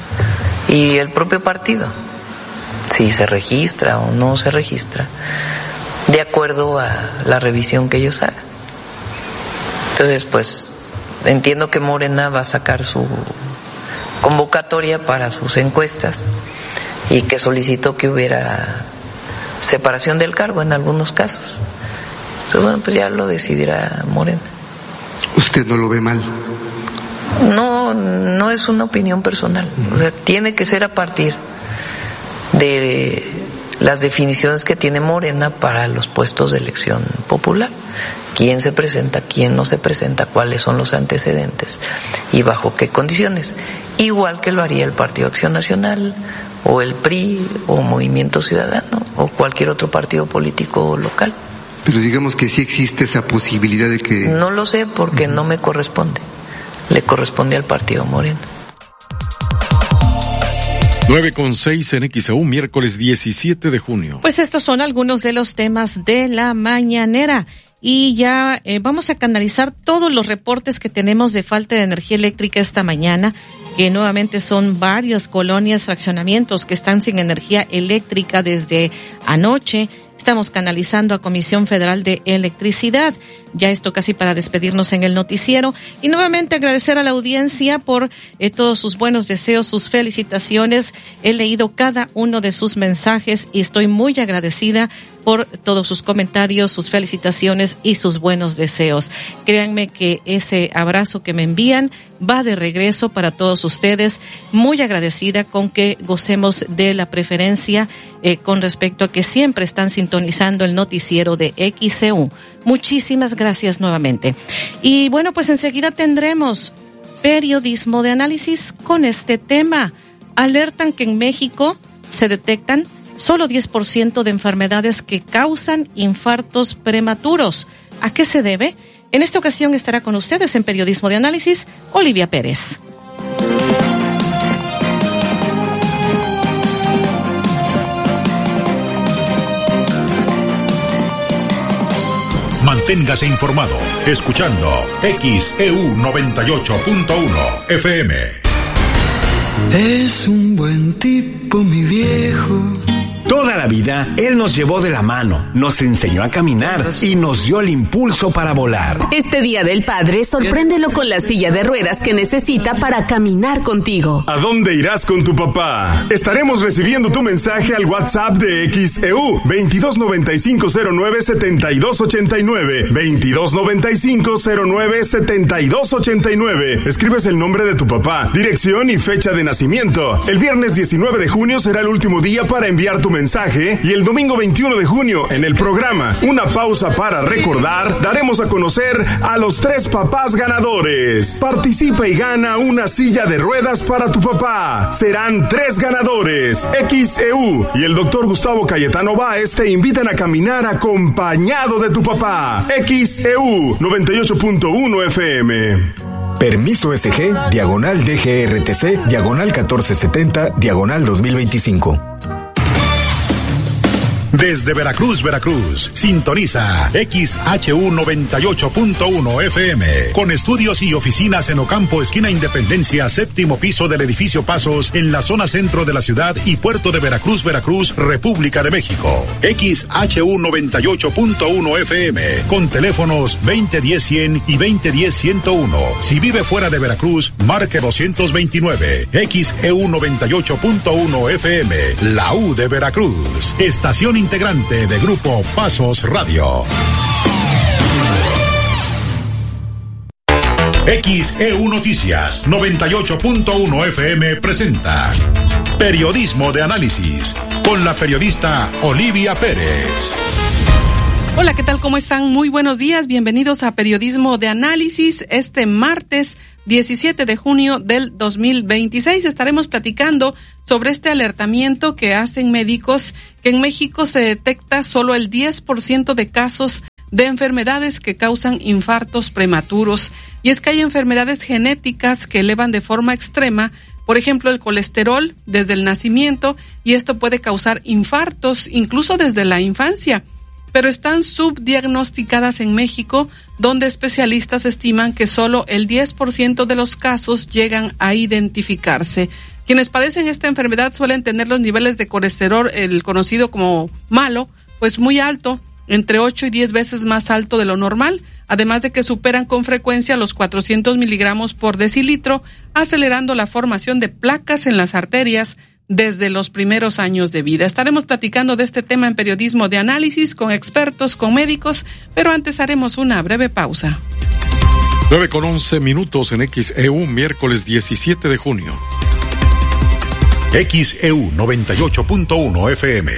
Y el propio partido, si se registra o no se registra, de acuerdo a la revisión que ellos hagan. Entonces, pues, entiendo que Morena va a sacar su convocatoria para sus encuestas y que solicitó que hubiera separación del cargo en algunos casos. Entonces, bueno, pues ya lo decidirá Morena. ¿Usted no lo ve mal? No, no es una opinión personal. O sea, tiene que ser a partir de las definiciones que tiene Morena para los puestos de elección popular. Quién se presenta, quién no se presenta, cuáles son los antecedentes y bajo qué condiciones. Igual que lo haría el Partido Acción Nacional o el P R I o Movimiento Ciudadano o cualquier otro partido político local. Pero digamos que sí existe esa posibilidad de que... No lo sé porque uh-huh. no me corresponde. Le corresponde al Partido Morena. nueve con seis en X E U, miércoles diecisiete de junio. Pues estos son algunos de los temas de la mañanera. Y ya eh, vamos a canalizar todos los reportes que tenemos de falta de energía eléctrica esta mañana, que nuevamente son varias colonias, fraccionamientos que están sin energía eléctrica desde anoche. Estamos canalizando a Comisión Federal de Electricidad. Ya esto casi para despedirnos en el noticiero. Y nuevamente agradecer a la audiencia por eh, todos sus buenos deseos, sus felicitaciones. He leído cada uno de sus mensajes y estoy muy agradecida por todos sus comentarios, sus felicitaciones y sus buenos deseos. Créanme que ese abrazo que me envían va de regreso para todos ustedes. Muy agradecida con que gocemos de la preferencia eh, con respecto a que siempre están sintonizando el noticiero de X E U. Muchísimas gracias nuevamente. Y bueno, pues enseguida tendremos periodismo de análisis con este tema. Alertan que en México se detectan solo diez por ciento de enfermedades que causan infartos prematuros. ¿A qué se debe? En esta ocasión estará con ustedes en Periodismo de Análisis, Olivia Pérez. Manténgase informado, escuchando X E U noventa y ocho punto uno F M. Es un buen tipo, mi viejo. Toda la vida, él nos llevó de la mano, nos enseñó a caminar y nos dio el impulso para volar. Este Día del Padre, sorpréndelo con la silla de ruedas que necesita para caminar contigo. ¿A dónde irás con tu papá? Estaremos recibiendo tu mensaje al WhatsApp de X E U veintidós noventa y cinco cero nueve setenta y dos ochenta y nueve, veintidós noventa y cinco cero nueve setenta y dos ochenta y nueve. Escribes el nombre de tu papá, dirección y fecha de nacimiento. El viernes diecinueve de junio será el último día para enviar tu mensaje mensaje y el domingo veintiuno de junio en el programa Una Pausa para Recordar daremos a conocer a los tres papás ganadores. Participa y gana una silla de ruedas para tu papá. Serán tres ganadores. X E U y el doctor Gustavo Cayetano Báez te invitan a caminar acompañado de tu papá. X E U noventa y ocho punto uno F M. Permiso S G, diagonal D G R T C, diagonal catorce setenta, diagonal dos mil veinticinco. Desde Veracruz, Veracruz, sintoniza X H U noventa y ocho punto uno F M, con estudios y oficinas en Ocampo, esquina Independencia, séptimo piso del edificio Pasos, en la zona centro de la ciudad y puerto de Veracruz, Veracruz, República de México. X H U noventa y ocho punto uno F M, con teléfonos veinte diez cien y veinte diez ciento uno. Si vive fuera de Veracruz, marque doscientos veintinueve. X E U noventa y ocho punto uno F M, la U de Veracruz. Estación integrante de Grupo Pasos Radio. X E U Noticias noventa y ocho punto uno F M presenta Periodismo de Análisis con la periodista Olivia Pérez. Hola, ¿qué tal? ¿Cómo están? Muy buenos días. Bienvenidos a Periodismo de Análisis. Este martes diecisiete de junio del dos mil veintiséis estaremos platicando sobre este alertamiento que hacen médicos, que en México se detecta solo el diez por ciento de casos de enfermedades que causan infartos prematuros. Y es que hay enfermedades genéticas que elevan de forma extrema, por ejemplo, el colesterol desde el nacimiento, y esto puede causar infartos incluso desde la infancia. Pero están subdiagnosticadas en México, donde especialistas estiman que solo el diez por ciento de los casos llegan a identificarse. Quienes padecen esta enfermedad suelen tener los niveles de colesterol, el conocido como malo, pues muy alto, entre ocho y diez veces más alto de lo normal, además de que superan con frecuencia los cuatrocientos miligramos por decilitro, acelerando la formación de placas en las arterias desde los primeros años de vida. Estaremos platicando de este tema en Periodismo de Análisis con expertos, con médicos, pero antes haremos una breve pausa. nueve con once minutos en X E U, miércoles diecisiete de junio. X E U noventa y ocho punto uno F M.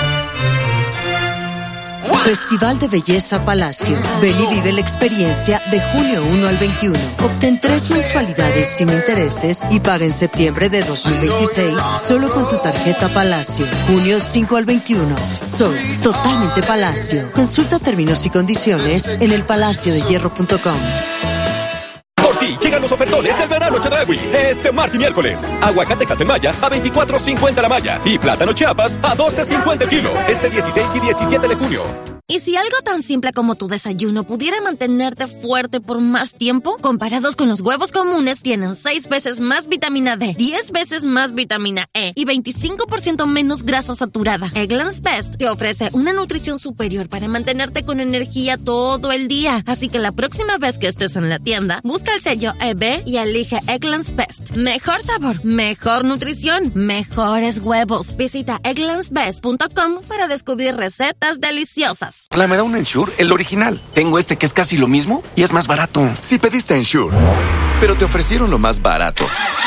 Festival de Belleza Palacio. Ven y vive la experiencia de junio uno al veintiuno. Obtén tres mensualidades sin intereses y paga en septiembre de dos mil veintiséis solo con tu tarjeta Palacio. junio cinco al veintiuno. Soy totalmente Palacio. Consulta términos y condiciones en el palacio de hierro punto com. Por ti llegan los ofertones del verano Chedraui. Este martes y miércoles. Aguacate Casemaya a veinticuatro cincuenta la malla. Y plátano Chiapas a doce cincuenta el kilo. Este dieciséis y diecisiete de junio. ¿Y si algo tan simple como tu desayuno pudiera mantenerte fuerte por más tiempo? Comparados con los huevos comunes, tienen seis veces más vitamina D, diez veces más vitamina E y veinticinco por ciento menos grasa saturada. Eggland's Best te ofrece una nutrición superior para mantenerte con energía todo el día. Así que la próxima vez que estés en la tienda, busca el sello E B y elige Eggland's Best. Mejor sabor, mejor nutrición, mejores huevos. Visita egglands best punto com para descubrir recetas deliciosas. La me da un Ensure, el original. Tengo este que es casi lo mismo y es más barato. Si pediste Ensure, pero te ofrecieron lo más barato.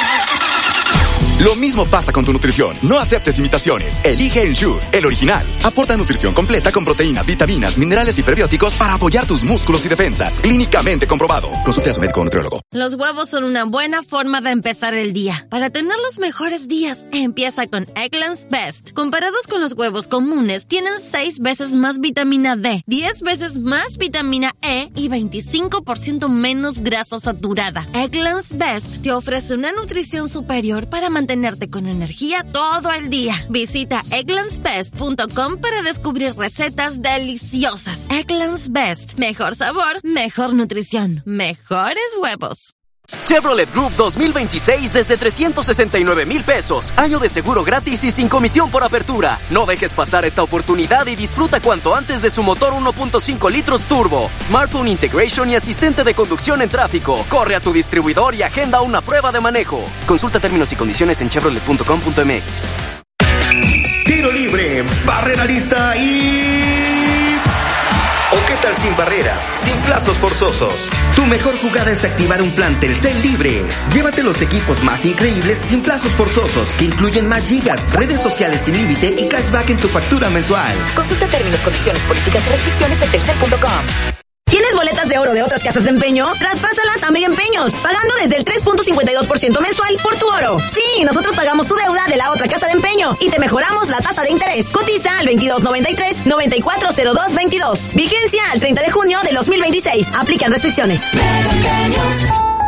Lo mismo pasa con tu nutrición. No aceptes imitaciones. Elige Ensure, el original. Aporta nutrición completa con proteínas, vitaminas, minerales y prebióticos para apoyar tus músculos y defensas. Clínicamente comprobado. Consulte a su médico o nutriólogo. Los huevos son una buena forma de empezar el día. Para tener los mejores días, empieza con Eggland's Best. Comparados con los huevos comunes, tienen seis veces más vitamina D, diez veces más vitamina E y veinticinco por ciento menos grasa saturada. Eggland's Best te ofrece una nutrición superior para mantener Mantenerte con energía todo el día. Visita egglands best punto com para descubrir recetas deliciosas. Eggland's Best. Mejor sabor, mejor nutrición, mejores huevos. Chevrolet Group dos mil veintiséis desde trescientos sesenta y nueve mil pesos. Año de seguro gratis y sin comisión por apertura. No dejes pasar esta oportunidad y disfruta cuanto antes de su motor uno punto cinco litros turbo, smartphone integration y asistente de conducción en tráfico. Corre a tu distribuidor y agenda una prueba de manejo. Consulta términos y condiciones en chevrolet punto com punto m x. Tiro libre, barrera lista y... ¿O qué Total sin barreras, sin plazos forzosos. Tu mejor jugada es activar un plan Telcel libre. Llévate los equipos más increíbles sin plazos forzosos, que incluyen más gigas, redes sociales sin límite y cashback en tu factura mensual. Consulta términos, condiciones, políticas y restricciones en telcel punto com. ¿Tienes boletas de oro de otras casas de empeño? Traspásalas a Mega Empeños, pagando desde el tres punto cincuenta y dos por ciento mensual por tu oro. Sí, nosotros pagamos tu deuda de la otra casa de empeño y te mejoramos la tasa de interés. Cotiza al veintidós noventa y tres, noventa y cuatro cero dos veintidós. Vigencia al treinta de junio de dos mil veintiséis. Aplican restricciones. Mega Empeños.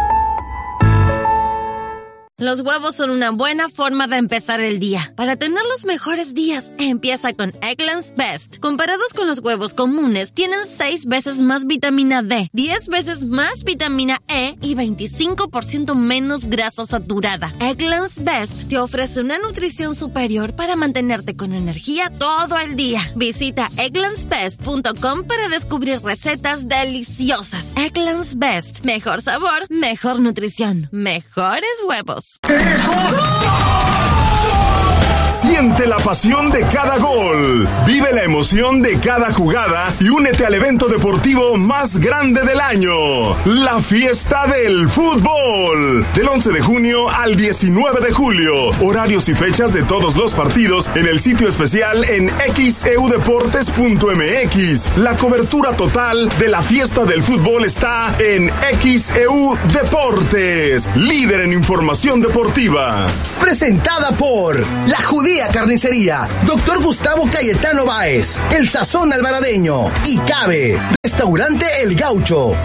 Los huevos son una buena forma de empezar el día. Para tener los mejores días, empieza con Eggland's Best. Comparados con los huevos comunes, tienen seis veces más vitamina D, diez veces más vitamina E y veinticinco por ciento menos grasa saturada. Eggland's Best te ofrece una nutrición superior para mantenerte con energía todo el día. Visita egglands best punto com para descubrir recetas deliciosas. Eggland's Best. Mejor sabor, mejor nutrición, mejores huevos. Siente la pasión de cada gol, vive la emoción de cada jugada y únete al evento deportivo más grande del año, la fiesta del fútbol. Del once de junio al diecinueve de julio, horarios y fechas de todos los partidos en el sitio especial en equis e u deportes punto eme equis. La cobertura total de la fiesta del fútbol está en X E U Deportes, líder en información deportiva. Presentada por La Judía Carnicería, Doctor Gustavo Cayetano Báez, El Sazón Alvaradeño y Cabe, Restaurante El Gaucho.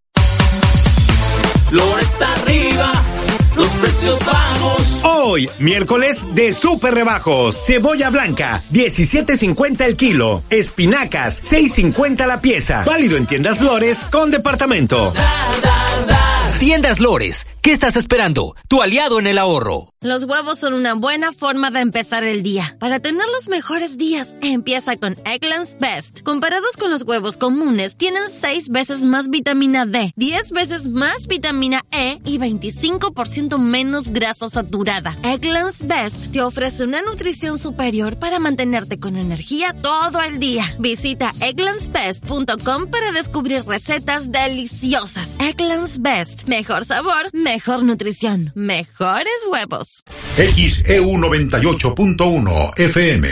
Flores arriba, los precios bajos. Hoy, miércoles de súper rebajos. Cebolla blanca, diecisiete cincuenta el kilo. Espinacas, seis cincuenta la pieza. Válido en Tiendas Lores con departamento. Da, da, da. Tiendas Lores, ¿qué estás esperando? Tu aliado en el ahorro. Los huevos son una buena forma de empezar el día. Para tener los mejores días, empieza con Eggland's Best. Comparados con los huevos comunes, tienen seis veces más vitamina D, diez veces más vitamina E y veinticinco por ciento menos grasa saturada. Eggland's Best te ofrece una nutrición superior para mantenerte con energía todo el día. Visita egglands best punto com para descubrir recetas deliciosas. Eggland's Best. Mejor sabor, mejor nutrición, mejores huevos. X E U noventa y ocho punto uno F M.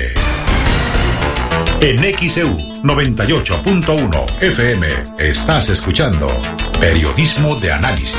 En X E U noventa y ocho punto uno F M estás escuchando Periodismo de Análisis.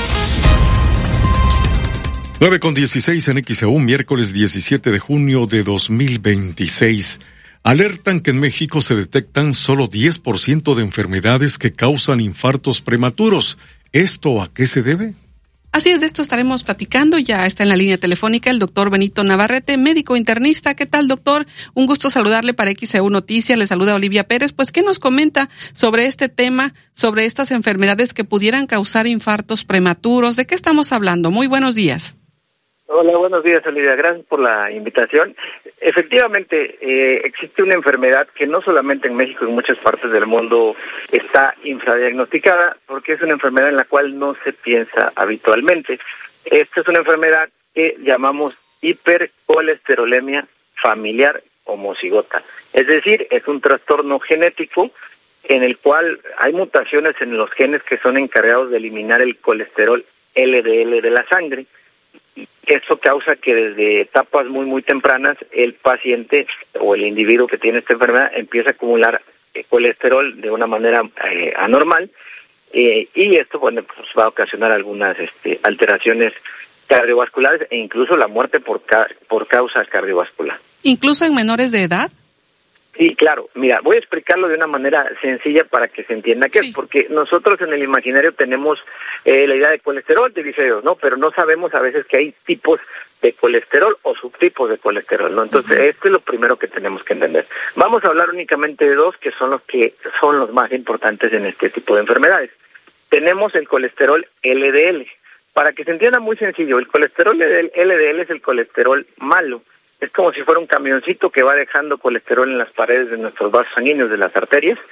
nueve con dieciséis en X E U, miércoles diecisiete de junio de dos mil veintiséis. Alertan que en México se detectan solo diez por ciento de enfermedades que causan infartos prematuros. ¿Esto a qué se debe? Así es, de esto estaremos platicando. Ya está en la línea telefónica el doctor Benito Navarrete, médico internista. ¿Qué tal, doctor? Un gusto saludarle para X E U Noticias. Le saluda Olivia Pérez. Pues, ¿qué nos comenta sobre este tema, sobre estas enfermedades que pudieran causar infartos prematuros? ¿De qué estamos hablando? Muy buenos días. Hola, buenos días, Olivia. Gracias por la invitación. Efectivamente, eh, existe una enfermedad que no solamente en México, en muchas partes del mundo está infradiagnosticada, porque es una enfermedad en la cual no se piensa habitualmente. Esta es una enfermedad que llamamos hipercolesterolemia familiar homocigota. Es decir, es un trastorno genético en el cual hay mutaciones en los genes que son encargados de eliminar el colesterol L D L de la sangre. Eso causa que desde etapas muy muy tempranas el paciente o el individuo que tiene esta enfermedad empieza a acumular eh, colesterol de una manera eh, anormal eh, y esto bueno, pues va a ocasionar algunas este, alteraciones cardiovasculares e incluso la muerte por ca- por causa cardiovascular. ¿Incluso en menores de edad? Sí, claro. Mira, voy a explicarlo de una manera sencilla para que se entienda qué sí. es, porque nosotros en el imaginario tenemos eh, la idea de colesterol, triglicéridos, ¿no? Pero no sabemos a veces que hay tipos de colesterol o subtipos de colesterol, ¿no? Entonces, uh-huh. esto es lo primero que tenemos que entender. Vamos a hablar únicamente de dos, que son los que son los más importantes en este tipo de enfermedades. Tenemos el colesterol L D L. Para que se entienda muy sencillo, el colesterol L D L es el colesterol malo. Es como si fuera un camioncito que va dejando colesterol en las paredes de nuestros vasos sanguíneos, de las arterias,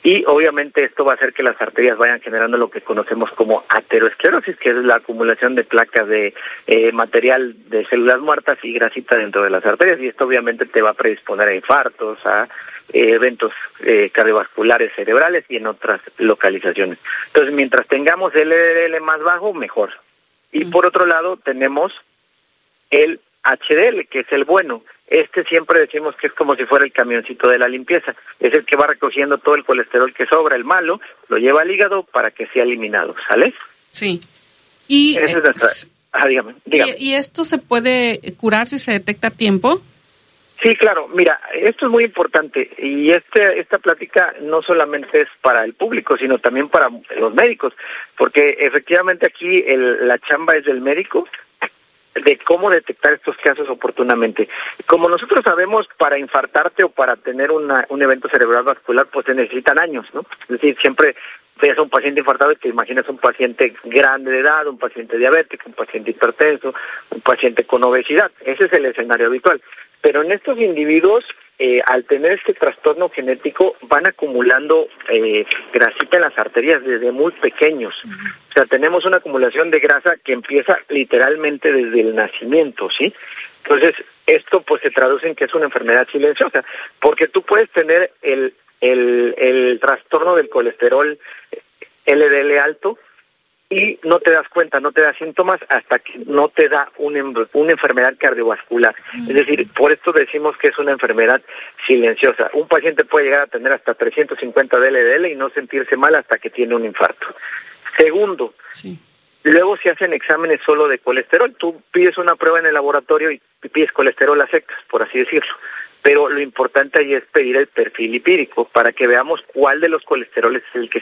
Y obviamente esto va a hacer que las arterias vayan generando lo que conocemos como aterosclerosis, que es la acumulación de placas de eh, material de células muertas y grasita dentro de las arterias, y esto obviamente te va a predisponer a infartos, a eh, eventos eh, cardiovasculares cerebrales y en otras localizaciones. Entonces, mientras tengamos el L D L más bajo, mejor. Y por otro lado, tenemos el H D L, que es el bueno. Este siempre decimos que es como si fuera el camioncito de la limpieza. Es el que va recogiendo todo el colesterol que sobra, el malo, lo lleva al hígado para que sea eliminado, ¿sale? Sí. Y, Esa es nuestra... ah, dígame, dígame. ¿Y, ¿Y esto se puede curar si se detecta a tiempo? Sí, claro. Mira, esto es muy importante y este esta plática no solamente es para el público, sino también para los médicos, porque efectivamente aquí el, la chamba es del médico, de cómo detectar estos casos oportunamente. Como nosotros sabemos, para infartarte o para tener una, un evento cerebral vascular, pues se necesitan años, ¿no? Es decir, siempre ves a un paciente infartado y te imaginas un paciente grande de edad, un paciente diabético, un paciente hipertenso, un paciente con obesidad. Ese es el escenario habitual. Pero en estos individuos, eh, al tener este trastorno genético, van acumulando eh, grasita en las arterias desde muy pequeños. Uh-huh. O sea, tenemos una acumulación de grasa que empieza literalmente desde el nacimiento, ¿sí? Entonces, esto pues se traduce en que es una enfermedad silenciosa, porque tú puedes tener el, el, el trastorno del colesterol L D L alto, y no te das cuenta, no te da síntomas hasta que no te da una, una enfermedad cardiovascular. Uh-huh. Es decir, por esto decimos que es una enfermedad silenciosa. Un paciente puede llegar a tener hasta trescientos cincuenta de L D L y no sentirse mal hasta que tiene un infarto. Segundo, sí. Luego se hacen exámenes solo de colesterol. Tú pides una prueba en el laboratorio y pides colesterol a secas, por así decirlo. Pero lo importante ahí es pedir el perfil lipídico para que veamos cuál de los colesteroles es el que